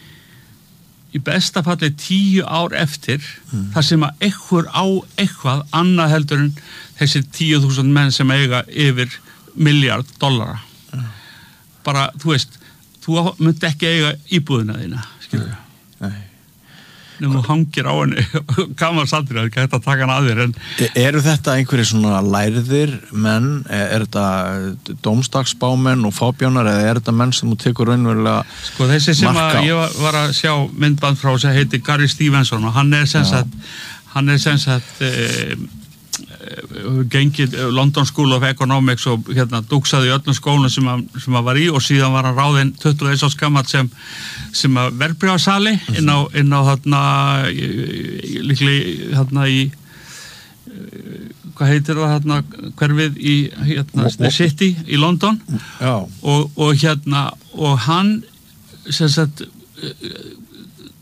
í besta falli tíu ár eftir mm. þar sem að einhver á eitthvað annað heldur en þessi tíu þúsund menn sem eiga yfir miljard dollara. Mm. Bara, þú veist, þú myndi ekki eiga íbúðina þína, skilur við. Nei. Nefnum þú hangir á henni, gaman sattir, það er ekki hægt að taka hann að þér. En... Eru þetta einhverjir svona lærðir menn, er þetta dómstagsbámenn og fábjánar, eða er þetta menn sem þú tekur raunverulega marka á? Sko þessi sem að ég var að sjá myndband frá sem heiti Gary Stevenson og hann er sem sagt, hann er sem sagt e, gengið London School of Economics og hérna dúksaði í öllum skólum sem að, sem að var í og síðan var hann ráðinn tuttugu og eins árs gamall sem, sem að verðbréfasali inn á, inn á þarna líklega þarna í hvað heitir það þarna hverfið í hérna The City í London og, og hérna og hann sem sagt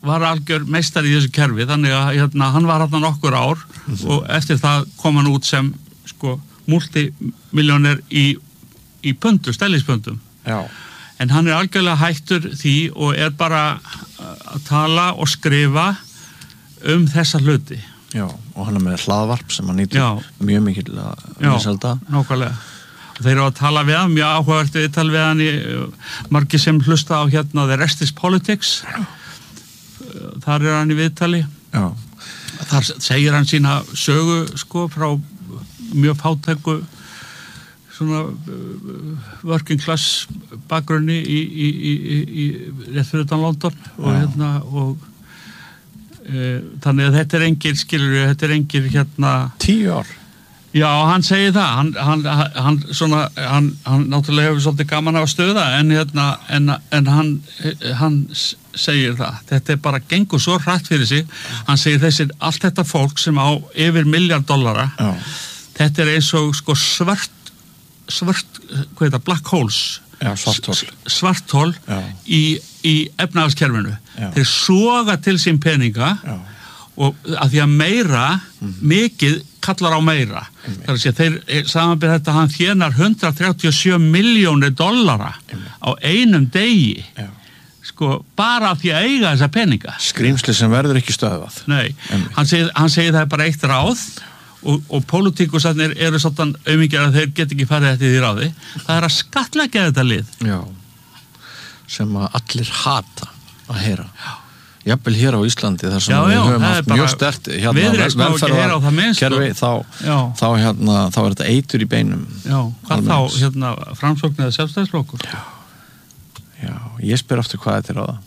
var algjör meistari í þessu kerfi, þannig að hérna, hann var hérna nokkur ár mm-hmm. og eftir það kom hann út sem sko multimilljónir í, í pundum, stellispundum. Já. En hann er algjörlega hættur því og er bara að tala og skrifa um þessa hluti. Já, og hann er með hlaðvarp sem hann nýtur Já. mjög mikil að vinsælda. Já, nákvæmlega. Og þeir eru að tala við hann, mjög áhugavert við tal við hann í margir sem hlusta á hérna The Rest is Politics. Þar er hann í viðtali. Já. Þar segir hann sína sögu sko frá mjög fátæku svona working class bakgrunni í, í, í, í, í rétt fyrir utan London og Já. hérna og e, þannig að þetta er engir skilur, þetta er engir hérna Tíu ár. Já, hann segir það, hann, hann, hann, svona, hann, hann náttúrulega hefur svolítið gaman af að stöða en, hérna, en, en hann, hann segir það, þetta er bara gengur svo hratt fyrir sig, hann segir þessir, allt þetta fólk sem á yfir miljard dollara, Já. þetta er eins og sko svart, svart, hvað er það, black holes, Já, svarthol. svarthol í, í efnahagskerfinu, Já. þeir soga til sín peninga Já. og að því að meira mm. mikið kallar á meira mm. þar að segja, þeir samanbyrð þetta hann þénar hundrað þrjátíu og sjö milljónir dollara mm. á einum degi Já. sko, bara af því að eiga þessa peninga Skrýmsli sem verður ekki stöðvað. Nei, hann segir, hann segir það er bara eitt ráð og, og pólitíkusarnir eru svolítan auðmingjar að þeir get ekki farið eftir því ráði, það er að skattleggja þetta lið Já, sem að allir hata að heyra. Jafnvel hér á Íslandi þar sem Já, við já, höfum það er haft bara- mjög sterkt hérna, Viðreisn má ekki heyra á það minnst, kerfi, sko. þá, Já. þá, hérna, þá er þetta eitur í beinum. Já, hvað Almennings. þá, hérna, framsókn eða sjálfstæðisflokkur? Já, ég spyr aftur hvað þetta er á það.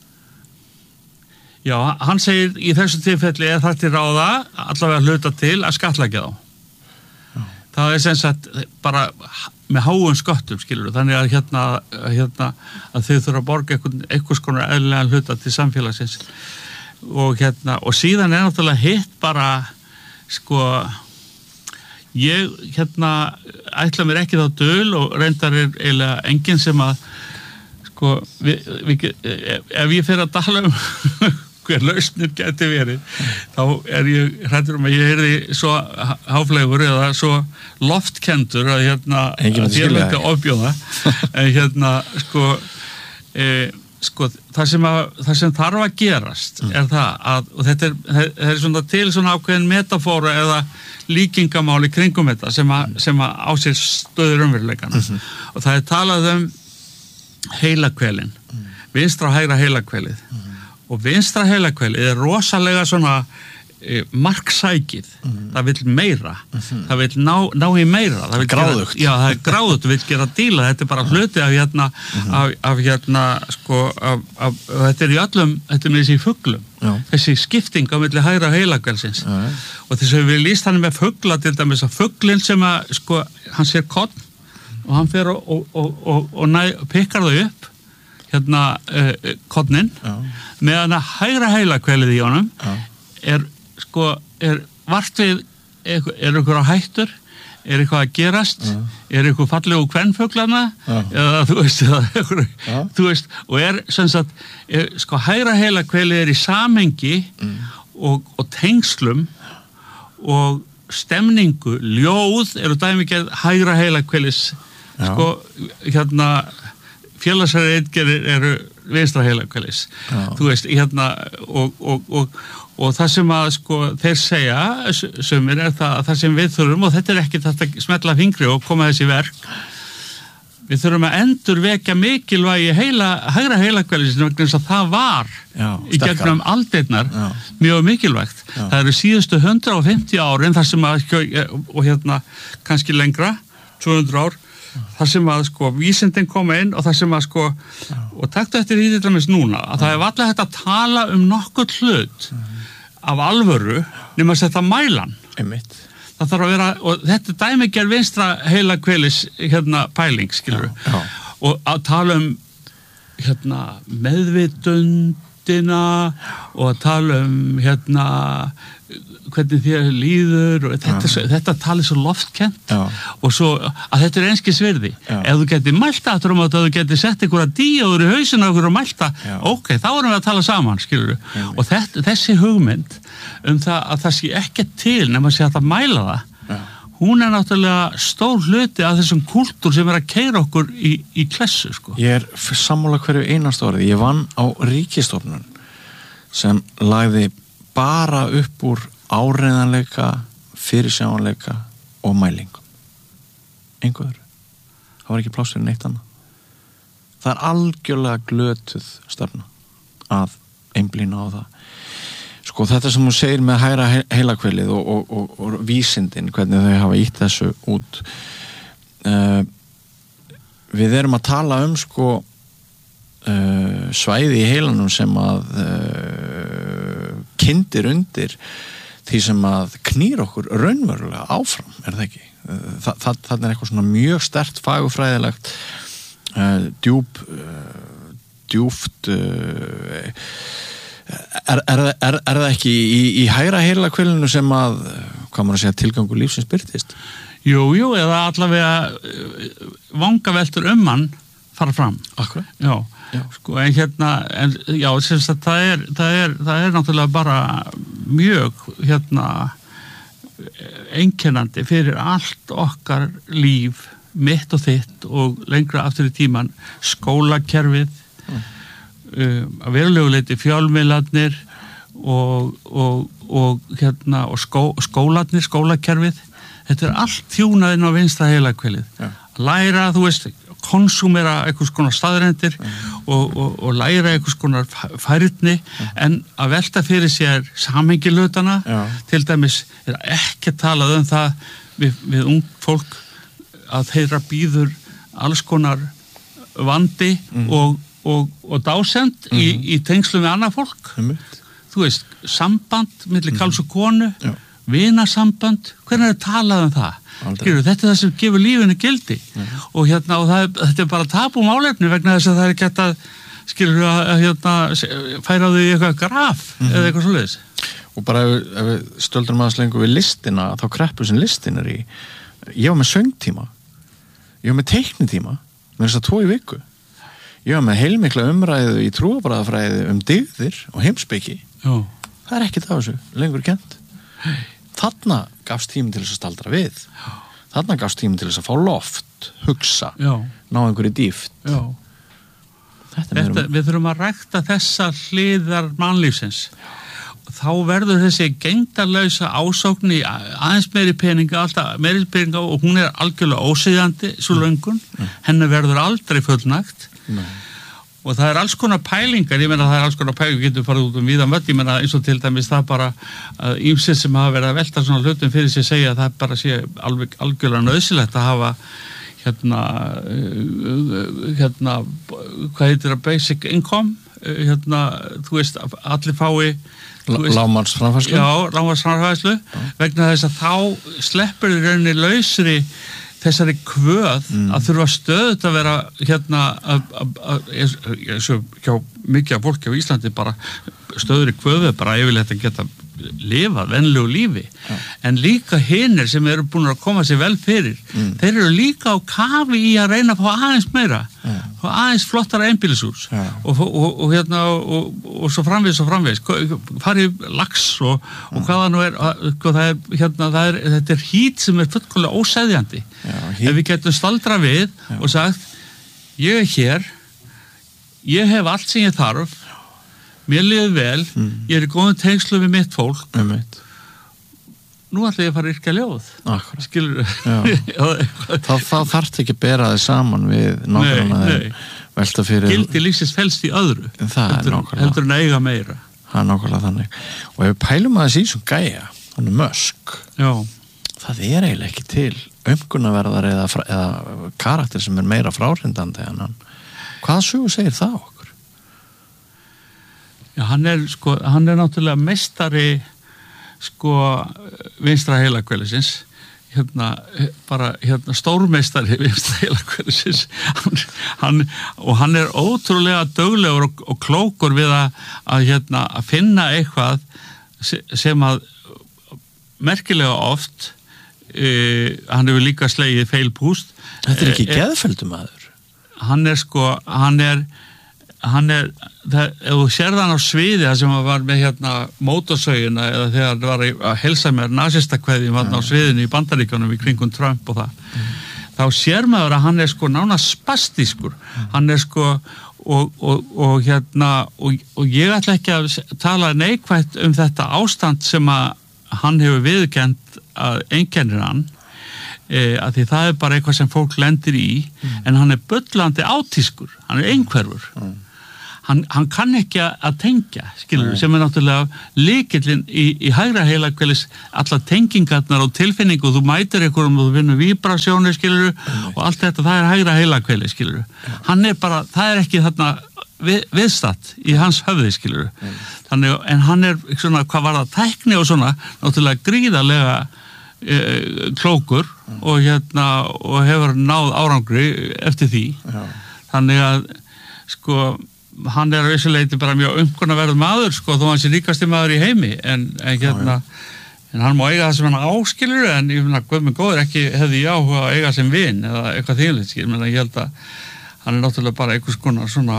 Já, hann segir í þessu tilfelli er það til ráða allavega hluta til að skattleggja þá. Já. Það er sem sagt bara með háum sköttum, skilur við, þannig að hérna, hérna að þau þurfa að borga einhvern, einhvers konar eðlilega hluta til samfélagsins og hérna, og síðan er náttúrulega hitt bara, sko ég, hérna ætla mér ekki þá dul og reyndar er eiginlega enginn sem að sko, við, við, ef ég fer að tala um hver lausnir geti verið þá er ég hræddur um að ég heyrði svo háflegur eða svo loftkendur að hérna Enginn myndi skilja myndi ofbjóða en hérna sko e, sko það sem, að, það sem þarf að gerast mm. er það að og þetta er, það er svona til svona ákveðin metafóra eða líkingamáli kringum þetta sem að, sem að á sér stöður umveruleikana mm-hmm. og það er talað um heilakvelin mm. vinstra og hægra heilakvelið mm. og vinstra heilakvelið er rosalega svona e, marksækið mm. það vil meira mm. það vil ná, ná í meira það gráðugt gera, já það er gráðugt, það vil gera díla þetta er bara hluti af hérna mm. af, af hérna sko af, af, þetta er í öllum, þetta er með þessi fuglum já. Þessi skipting á milli hægra heilakvelsins já. Og þess að við líst hann með fugla til dæmis að fuglinn sem að sko hann sér korn og hann fer og, og, og, og, og næ, pikkar þau upp hérna uh, kornin meðan að hægra heilakvelið í honum Já. Er sko er vart við er eitthvað á hættur er eitthvað að gerast Já. Er eitthvað fallegu kvenfuglana eða þú veist, eða, eitthvað, þú veist og er sem sagt er, sko hægra heilakvelið er í samhengi mm. og, og tengslum og stemningu ljóð eru dæmigerð hægra heilakvelis sko hérna félagsæri eitgerir eru vinstra heilakvelis þú veist, hérna og, og, og, og það sem að sko þeir segja, sumir er það að það sem við þurfum, og þetta er ekki þetta smetla fingri og koma þessi verk við þurfum að endur vekja mikilvægi heila, hægra heilakvelis vegna þess að það var Já, í gegnum aldirnar Já. Mjög mikilvægt Já. Það eru síðustu hundrað og fimmtíu árin þar sem að og hérna kannski lengra tvö hundruð ár þar sem að sko vísindin koma inn og þar sem að sko Já. Og taktu eftir því þetta með núna að Já. Það er alltaf hægt að tala um nokkuð hlut Já. Af alvöru nema að setja mælan einmitt það þarf að vera og þetta dæmiger vinstra heilakvelis hérna pæling skilur Já. Já. og að tala um hérna meðvitundina og að tala um hérna hvernig þér líður og þetta, svo, þetta tali svo loftkent Já. og svo að þetta er einskis virði. Já. Ef þú getur mælta aftur um að þú getur sett einhverja díóður í hausinn og einhverju mælta, Já. ok, þá erum við að tala saman, skilur við. Og þetta, þessi hugmynd um það að það sé ekki til nema sé að það mæla það, Já. hún er náttúrulega stór hluti af þessum kúltúr sem er að keyra okkur í, í klessu, sko. Ég er sammála hverju einast orði. Ég vann á ríkisstofnun sem lagði bara upp úr áreiðanleika, fyrirsjáanleika og mælingum. Engu öðru. Það var ekki pláss fyrir neitt annað. Það er algjörlega glötuð stefna að einblína á það. Sko þetta sem hún segir með hægra heilakvelið og, og, og, og vísindin, hvernig þau hafa ítt þessu út. Uh, við erum að tala um sko uh, svæði í heilanum sem að uh, kyndir undir því sem að knýr okkur raunverulega áfram, er það ekki? Þa, það, það er eitthvað svona mjög sterkt fagurfræðilegt uh, djúp uh, djúft uh, Er, er, er, er það ekki í, í hægra heilakvelinu sem að, hvað maður að segja, tilgangur lífsins byrtist? Jú, jú, eða allavega vangaveltur um hann fara fram. Akkurat. Já, Já. Sko, en hérna, en, já, semst að það er, það er, það er náttúrulega bara mjög, hérna, einkennandi fyrir allt okkar líf, mitt og þitt og lengra aftur í tíman, skólakerfið, mm. Um, að veruleguleiti fjölmiðlarnir og, og, og, hérna, og skó, skólarnir, skólakerfið, þetta er allt þjúnað inn á vinstra heilakvelið. Ja. Læra, þú veist, konsumera einhvers konar staðrendir ja. og, og, og læra einhvers konar færni ja. En að velta fyrir sér samhengilutana, ja. Til dæmis er ekki talað um það við, við ung fólk að þeirra býður alls konar vandi mm. og og, og dásend mm-hmm. í, í tengslum við annað fólk mm-hmm. þú veist, samband milli karls og konu, Já. Vinasamband, hvernig er talað um það? Skilur, þetta er það sem gefur lífinu gildi mm-hmm. og hérna, og það er, þetta er bara tabu málefni vegna þess að það er ekki hægt að skilur að hérna færa þau í eitthvað graf mm-hmm. eða eitthvað svoleiðis. Og bara ef, ef við stöldrum aðeins lengur við listina, þá kreppu sem listin er í, ég var með söngtíma, ég var með teiknitíma, með þess að tvo í viku. Ég var með heilmikla umræðu í trúarbragðafræði um dygðir og heimspeki. Já. Það er ekkert af þessu, lengur kent. Þarna gafst tími til þess að staldra við. Já. Þarna gafst tími til þess að fá loft, hugsa, Já. Ná einhverju dýft. Já. Þetta, Þetta, við þurfum að rækta þessa hliðar mannlífsins. Já. Þá verður þessi gegndarlausa ásókn í aðeins meiri peninga, alltaf meiri peninga og hún er algjörlega ósýðandi, svo löngun. Mm. Henni verður aldrei fullnægt. Nei. Og það er alls konar pælingar, ég meina það er alls konar pælingar, getur farið út um víðan völd, ég meina eins og til dæmis það bara að ýmsir sem hafa verið að velta svona hlutum fyrir sig segja að það bara sé alveg algjörlega nöðsilegt að hafa hérna hérna hvað heitir það, basic income hérna, þú veist, allir fái lágmarksframfærslu já, lágmarksframfærslu vegna þess að þá sleppur í rauninni lausri þessari kvöð mm. að þurfa stöðut að vera hérna eins og hjá mikið af fólki á Íslandi bara stöður í kvöðu bara yfirleitt að geta lifað venlegu lífi ja. En líka hinir sem eru búin að koma sér vel fyrir mm. þeir eru líka á kafi í að reyna að fá aðeins meira ja. Fá aðeins flottara einbýlishús ja. og, og, og hérna og, og svo framvegis og framvegis farið lax og, og ja. Hvaða nú er, það er hérna, það er, þetta er hít sem er fullkomlega óseðjandi ja, ef við getum staldra við ja. Og sagt ég er hér ég hef allt sem ég þarf mér liður vel, mm. ég er í góðum tengslu við mitt fólk um nú ætla ég að fara að yrkja ljóð Akkurat. Skilur þá, þá þarf ekki að bera þið saman við nákvæmlega þeir velta fyrir gildi lífsins felst í öðru heldur, heldur en eiga meira það er nákvæmlega þannig og ef við pælum að þessi sem gæja hann er Musk Já. Það er eiginlega ekki til umkunnaverðar eða, eða karakter sem er meira fráhrindandi en hann hvað sögur segir það okkur? Já, hann er sko, hann er náttúrulega meistari sko vinstra heilakvelisins hérna, bara hérna stórmeistari vinstra heilakvelisins hann, hann, og hann er ótrúlega duglegur og, og klókur við að, að hérna að finna eitthvað sem að merkilega oft uh, hann hefur líka slegið feilpúst. Þetta er ekki uh, geðfelldum maður. Hann er sko, hann er hann er, það, ef þú sérð hann á sviði það sem var með hérna mótorsögina eða þegar það var að helsa mér nasistakveðjum hann á sviðinu í Bandaríkjunum í kringum Trump og það mm. þá sér maður að hann er sko nánast spastískur mm. hann er sko og, og, og hérna og, og ég ætla ekki að tala neikvætt um þetta ástand sem að hann hefur viðurkennt að einkennir hann e, að því það er bara eitthvað sem fólk lendir í mm. en hann er bullandi átískur, hann er einhverfur mm. Hann, hann kann ekki að tengja, skilur, sem er náttúrulega lykillinn í, í hægra heilakvelis, alla tengingarnar og tilfinningu, þú mætir einhverjum og þú vinnur víbrasjónu, skilur, mm. og allt þetta, það er hægra heilakvelis, skilur. Mm. Hann er bara, það er ekki þarna við, viðstatt í hans höfði, skilur. Mm. Þannig, en hann er svona, hvað var það, tækni og svona, náttúrulega gríðarlega e, klókur mm. og hérna, og hefur náð árangri eftir því. Mm. Þannig að, sko, hann er að vissuleiti bara mjög umkunnaverð maður sko þó hann sé ríkasti maður í heimi en, en hérna en hann má eiga það sem hann áskilur en ég finna guð minn góður ekki hefði ég áhuga að eiga sem vin eða eitthvað þýðilegt skil menn að ég held að hann er náttúrulega bara einhvers konar svona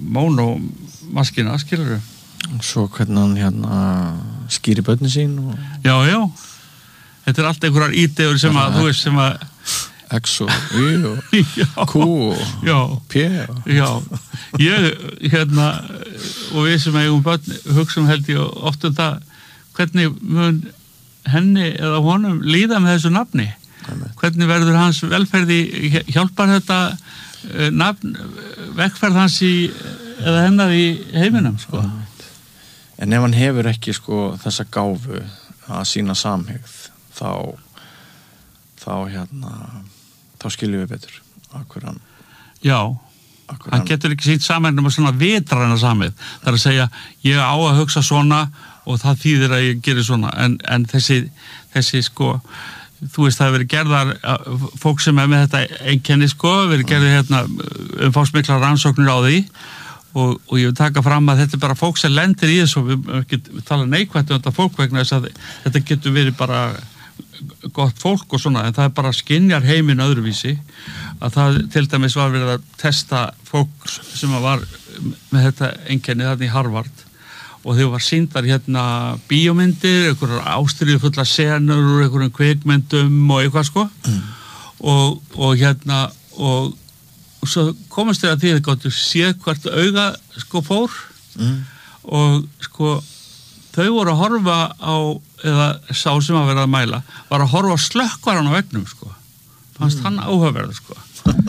mónomaskina skilur og svo hvernig hann hérna skýri börnin sín og... já já þetta er allt einhverjar ídegur sem að þú veist sem að X og Y og Q og P já, ég hérna og við sem eigum börn hugsaum held ég oft um það hvernig mun henni eða honum líða með þessu nafni Amen. Hvernig verður hans velferði hjálpar þetta uh, nafn vekkferð hans í eða hennar í heiminum sko en ef hann hefur ekki sko þessa gáfu að sína samhygð þá þá hérna þá skiljum við betur akkur hann já, akkur hann getur ekki sínt saman um svona vitræna samið það er að segja, ég á að hugsa svona og það þýðir að ég gerir svona en, en þessi, þessi sko þú veist það hefur verið gerðar fólk sem er með þetta einkenni sko verið gerðið hérna umfangsmiklar rannsóknir á því og, og ég vil taka fram að þetta er bara fólk sem lendir í þessu við, við, við tala neikvætt um þetta fólk vegna þess að þetta getur verið bara gott fólk og svona en það er bara skynjar heiminn öðruvísi að það til dæmis var verið að testa fólk sem var með þetta einkenni þarna í Harvard og þau var sýndar hérna bíómyndir, einhverjar ástríðufullar senur úr einhverjum kvikmyndum og eitthvað sko mm. og, og hérna og, og svo komast þau að því að þau gáttu séð hvert auga sko fór mm. og sko þau voru að horfa á eða sá sem að vera að mæla var að horfa á slökkvaran á vegnum sko fannst mm. hann áhugaverður sko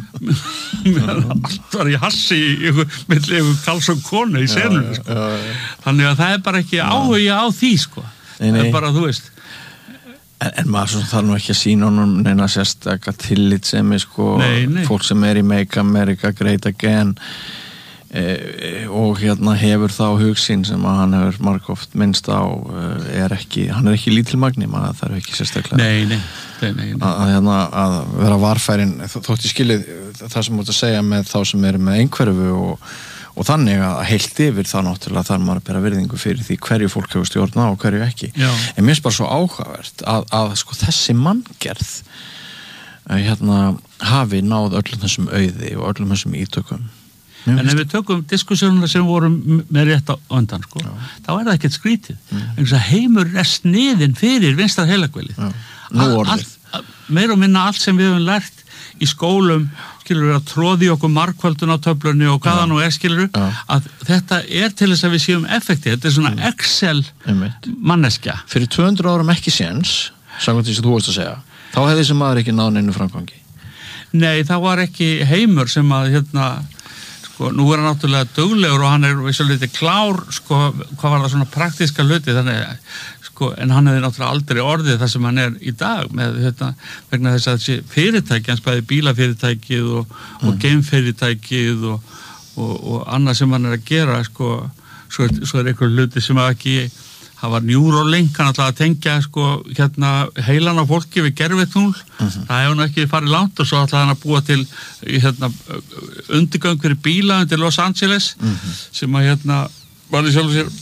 allt var í hassi í milli ykkur Karls og konu í senunni sko já, já, já. Þannig að það er bara ekki áhuga á því sko nei, nei. Það er bara þú veist en, en maður svo þarf nú ekki að sína honum neina sérstakka tillit sem er sko nei, nei. Fólk sem er í Make America Great Again E, og hérna hefur þá hugsinn sem að hann hefur margóft minnst á er ekki, hann er ekki lítilmagni maður þarf ekki sérstaklega nei, nei, nei, nei. Að, að, hérna, að vera varfærin þótt ég skilið það sem mútt að segja með þá sem eru með einhverfu og, og þannig að heilt yfir þá náttúrulega þarf maður að bera virðingu fyrir því hverju fólk hefur stjórna og hverju ekki Já. En mér finnst bara svo áhugavert að, að sko þessi manngerð hérna hafi náð öllum þessum auði og öllum þessum ítökum en ef við tökum diskussjónuna sem vorum með rétt á undan sko, já. Þá er það ekkert skrítið mm. en þess að heimur er sniðin fyrir vinstra heilakvelið meir og minna allt sem við höfum lært í skólum skilur við að tróði okkur margföldun á töflunni og hvaða nú er skilur við að þetta er til þess að við séum effekti þetta er svona mm. Excel manneskja fyrir tvö hundruð árum ekki séns samkvæmt því sem þú veist að segja þá hefði þessi maður ekki náð neinu framgangi nei það var ekki heimur sem að hérna sko, nú er hann náttúrulega duglegur og hann er vissulega klár, sko, hvað var það svona praktíska hluti, þannig, sko, en hann hefði náttúrulega aldrei orðið það sem hann er í dag með þetta, vegna þess að þessi fyrirtæki, hans bæði bílafyrirtækið og, mm. og geimfyrirtækið og, og, og annað sem hann er að gera, sko, svo, svo er einhver hluti sem að ekki, það var Neuralink, hann ætlaði að tengja, sko, hérna heilan á fólki við gervitungl, mm-hmm. það hefur hann ekki farið langt og svo ætlaði hann að búa til, hérna, undirgöng fyrir bíla undir Los Angeles, mm-hmm. sem að, hérna, var í sjálf sér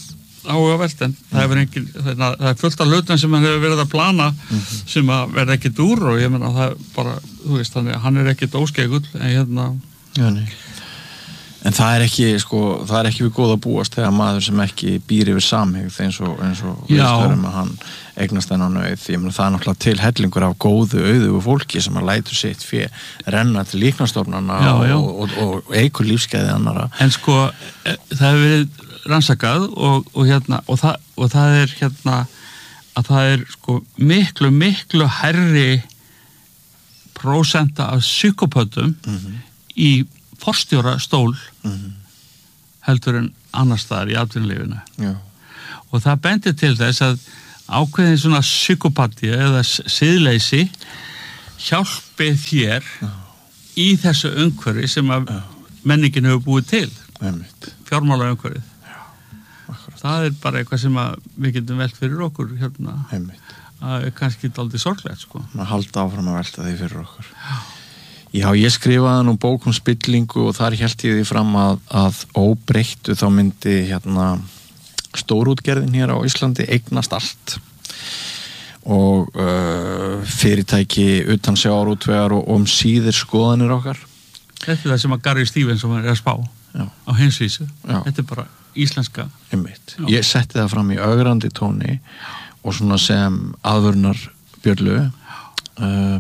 áhugavert en það hefur engin, það er fullt af hlutum sem hann hefur verið að plana mm-hmm. sem að verða ekkit úr og ég meina það er bara, þú veist, þannig að hann er ekkit óskegull en hérna Já, nei. En það er ekki, sko, það er ekki við góð að búast þegar maður sem ekki býr yfir samhygð eins og, eins og við störum að hann eignast þennan auð, ég meina það er náttúrulega til hellingur af góðu auðu fólki sem að lætur sitt fyrir renna til líknastofnana já, já. og, og, og eigur lífsgæði annara. En sko, það hefur verið rannsakað og, og hérna, og það, og það er hérna, að það er sko miklu, miklu hærri prósenta af psykopötum mm-hmm. í forstjóra stól mm-hmm. heldur en annars staðar í atvinnulífinu. Já. Og það bendir til þess að ákveðin svona psykopati eða siðleysi hjálpi þér Já. Í þessu umhverfi sem að Já. Menningin hefur búið til. Einmitt. Fjármála umhverfið. Það er bara eitthvað sem að við getum velt fyrir okkur hérna. Einmitt. Það er kannski dálítið sorglegt sko. Maður halda áfram að velta því fyrir okkur. Já. Já, ég skrifaði nú bók um spillingu og þar hélt ég því fram að, að óbreyttu þá myndi hérna stórútgerðin hér á Íslandi eignast allt og uh, fyrirtæki utan sjávarútvegar og, og um síðir skoðanir okkar. Þetta er það sem að Gary Stevens er að spá Já. Á heimsvísu. Já. Þetta er bara íslenska. Einmitt. Ég setti það fram í ögrandi tóni og svona sem aðvörnar björlu uh,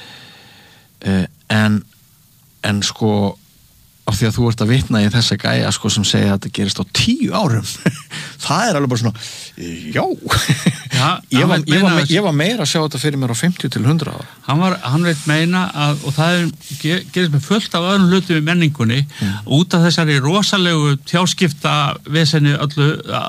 uh, En, en sko af því að þú ert að vitna í þessa gæja sko sem segja að þetta gerist á tíu árum það er alveg bara svona já, já ég, var, ég, var, ég var meira að sjá þetta fyrir mér á fimmtíu til hundrað ára hann, var, hann veit meina að og það er, gerist með fullt af öðrum hlutum í menningunni mm. út af þessari rosalegu tjáskipta vesenni öllu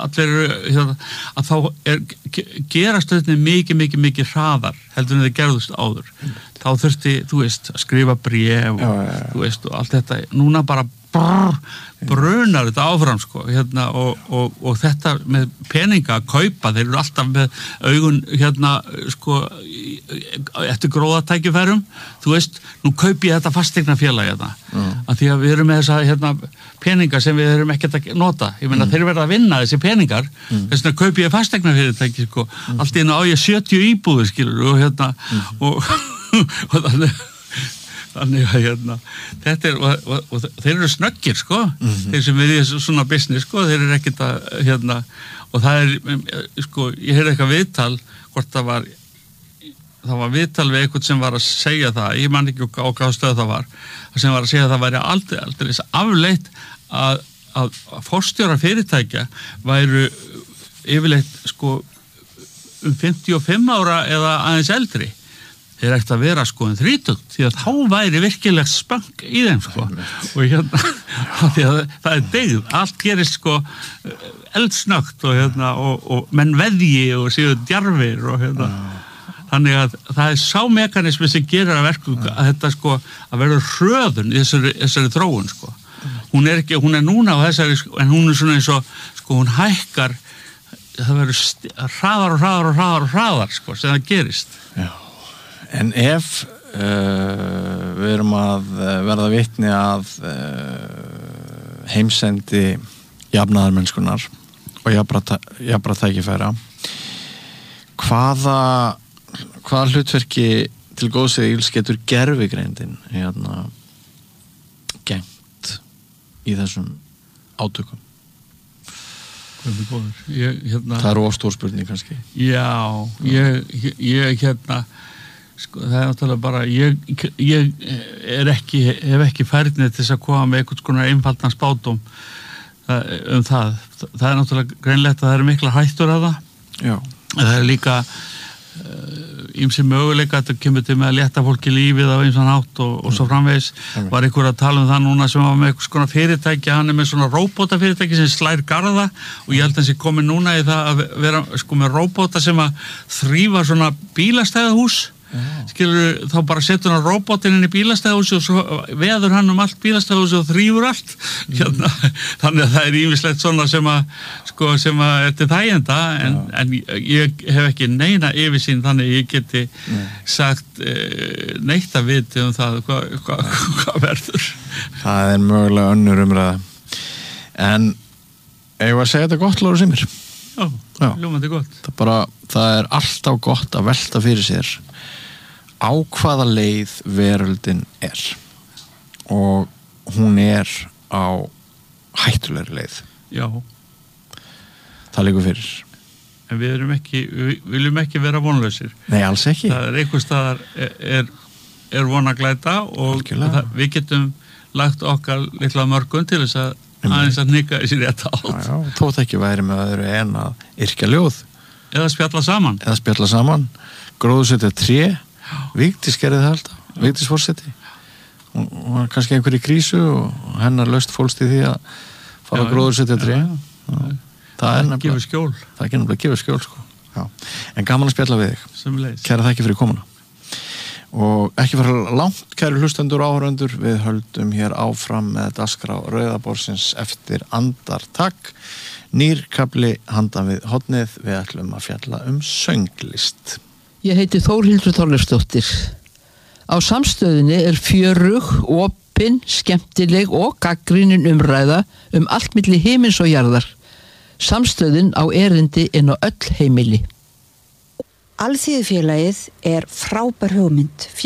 allir að þá er, gerast þetta mikið, mikið, mikið hraðar heldur en það gerðust áður mm. þá þurfti, þú veist, að skrifa bréf og, já, já, já. Þú veist, og allt þetta núna bara brrr, brunar þetta áfram, sko, hérna og, og, og þetta með peninga að kaupa, þeir eru alltaf með augun, hérna, sko eftir gróðatækifærum, þú veist, nú kaupi ég þetta fasteignafélag hérna, mm. af því að við erum með þessa, hérna, peninga sem við erum ekkert að nota, ég meina, mm. þeir verða að vinna þessi peningar, mm. þess vegna kaupi ég fasteignafyrirtæki, sko, mm. allt í einu á ég sjötíu íbúðir, skilur, og hérna, mm. og og þannig þannig að hérna þetta er, og, og, og þeir eru snöggir sko mm-hmm. þeir sem er í svona business sko þeir eru ekkert að hérna og það er sko, ég heyrði eitthvað viðtal hvort það var það var viðtal við eitthvað sem var að segja það ég man ekki á hvaða stöð það var sem var að segja að það væri aldrei, aldrei afleitt að, að forstjóra fyrirtækja væru yfirleitt sko um fimmtíu og fimm ára eða aðeins eldri þeir ekkert að vera sko en þrítugt því að þá væri virkilega spöng í þeim sko og hérna því að það er byggð, allt gerist sko eldsnögt og hérna og, og menn veðji og séu djarfir og hérna þannig að það er sá mekanismi sem gerir að verku að þetta sko að vera hröðun í þessari, þessari þróun sko hún er ekki, hún er núna á þessari sko, en hún er svona eins og sko hún hækkar það verður hraðar og hraðar og hraðar og hraðar sko sem það gerist Já En ef uh, við erum að verða vitni að uh, heimsendi jafnaðarmennskunar og jafnra tækifæra hvaða hvaða hlutverki til góðs eða ills getur gervigreindin hérna gengt í þessum átökum? Ég, hérna, það eru ofstór spurning kannski Já, ég, ég, ég hérna sko, það er náttúrulega bara ég, ég er ekki hef ekki færni til þess að koma með einhvers konar einfaldan spádóm um það það er náttúrulega greinlegt að það eru mikla hættur af það Já. Það er líka ýmsir möguleika að þetta kemur til með að létta fólki lífið á eins og hátt og, og svo framvegis mm. var einhver að tala um það núna sem var með einhvers konar fyrirtæki, hann er með svona róbótafyrirtæki sem slær garða og ég held að hans er komið núna í það að vera sko með róbóta sem að þrífa svona bílastæðahús skilur þá bara setur hann róbotinn inn í bílastæðahúsi og svo veður hann um allt bílastæðahúsi og þrýfur allt mm. hérna, þannig að það er ýmislegt svona sem að sko sem að þetta er þæginda en, en ég hef ekki neina yfirsýn þannig ég geti mm. sagt e, neitt að viti um það hvað hva, hva verður Það er mögulega önnur umræða en eigum að segja þetta gott Lárus Ýmir Já, Já. ljómandi gott. Það, bara, það er alltaf gott að velta fyrir sér á hvaða leið veröldin er og hún er á hættulegri leið. Já. Það liggur fyrir. En við erum ekki, við viljum ekki vera vonlausir. Nei, alls ekki. Það er einhver staðar er, er, er vona glæta og það, við getum lagt okkar litla mörgum til þess að aðeins að nika þessi rétt átt. Já, já, þótt ekki væri með öðru en að yrkja ljóð. Eða spjalla saman. Eða spjalla saman. Gróðursetja tré. Vigdís gerði það alltaf. Vigdís forseti. Hún hún var kannski einhverju krísu og hennar laust fólst í því að fara að gróðursetja tré. Já, já. Það er nefnilega gefur skjól. Það er nefnilega gefur skjól, sko. Já. En gaman að spjalla við þig. Sömuleiðis. Kæra þakki fyrir komuna. Og ekki fara langt, kæru hlustendur og áhorfendur, við höldum hér áfram með dagskrá Rauðaborðsins eftir andartak. Nýr kafli handan við hornið, við ætlum að fjalla um sönglist. Ég heiti Þórhildur Þorleifsdóttir. Á Samstöðinni er fjörug, opin, skemmtileg og gagnrýnin umræða um allt milli himins og jarðar. Samstöðin á erindi inn á öll heimili. Alþýðufélagið er frábær hugmynd.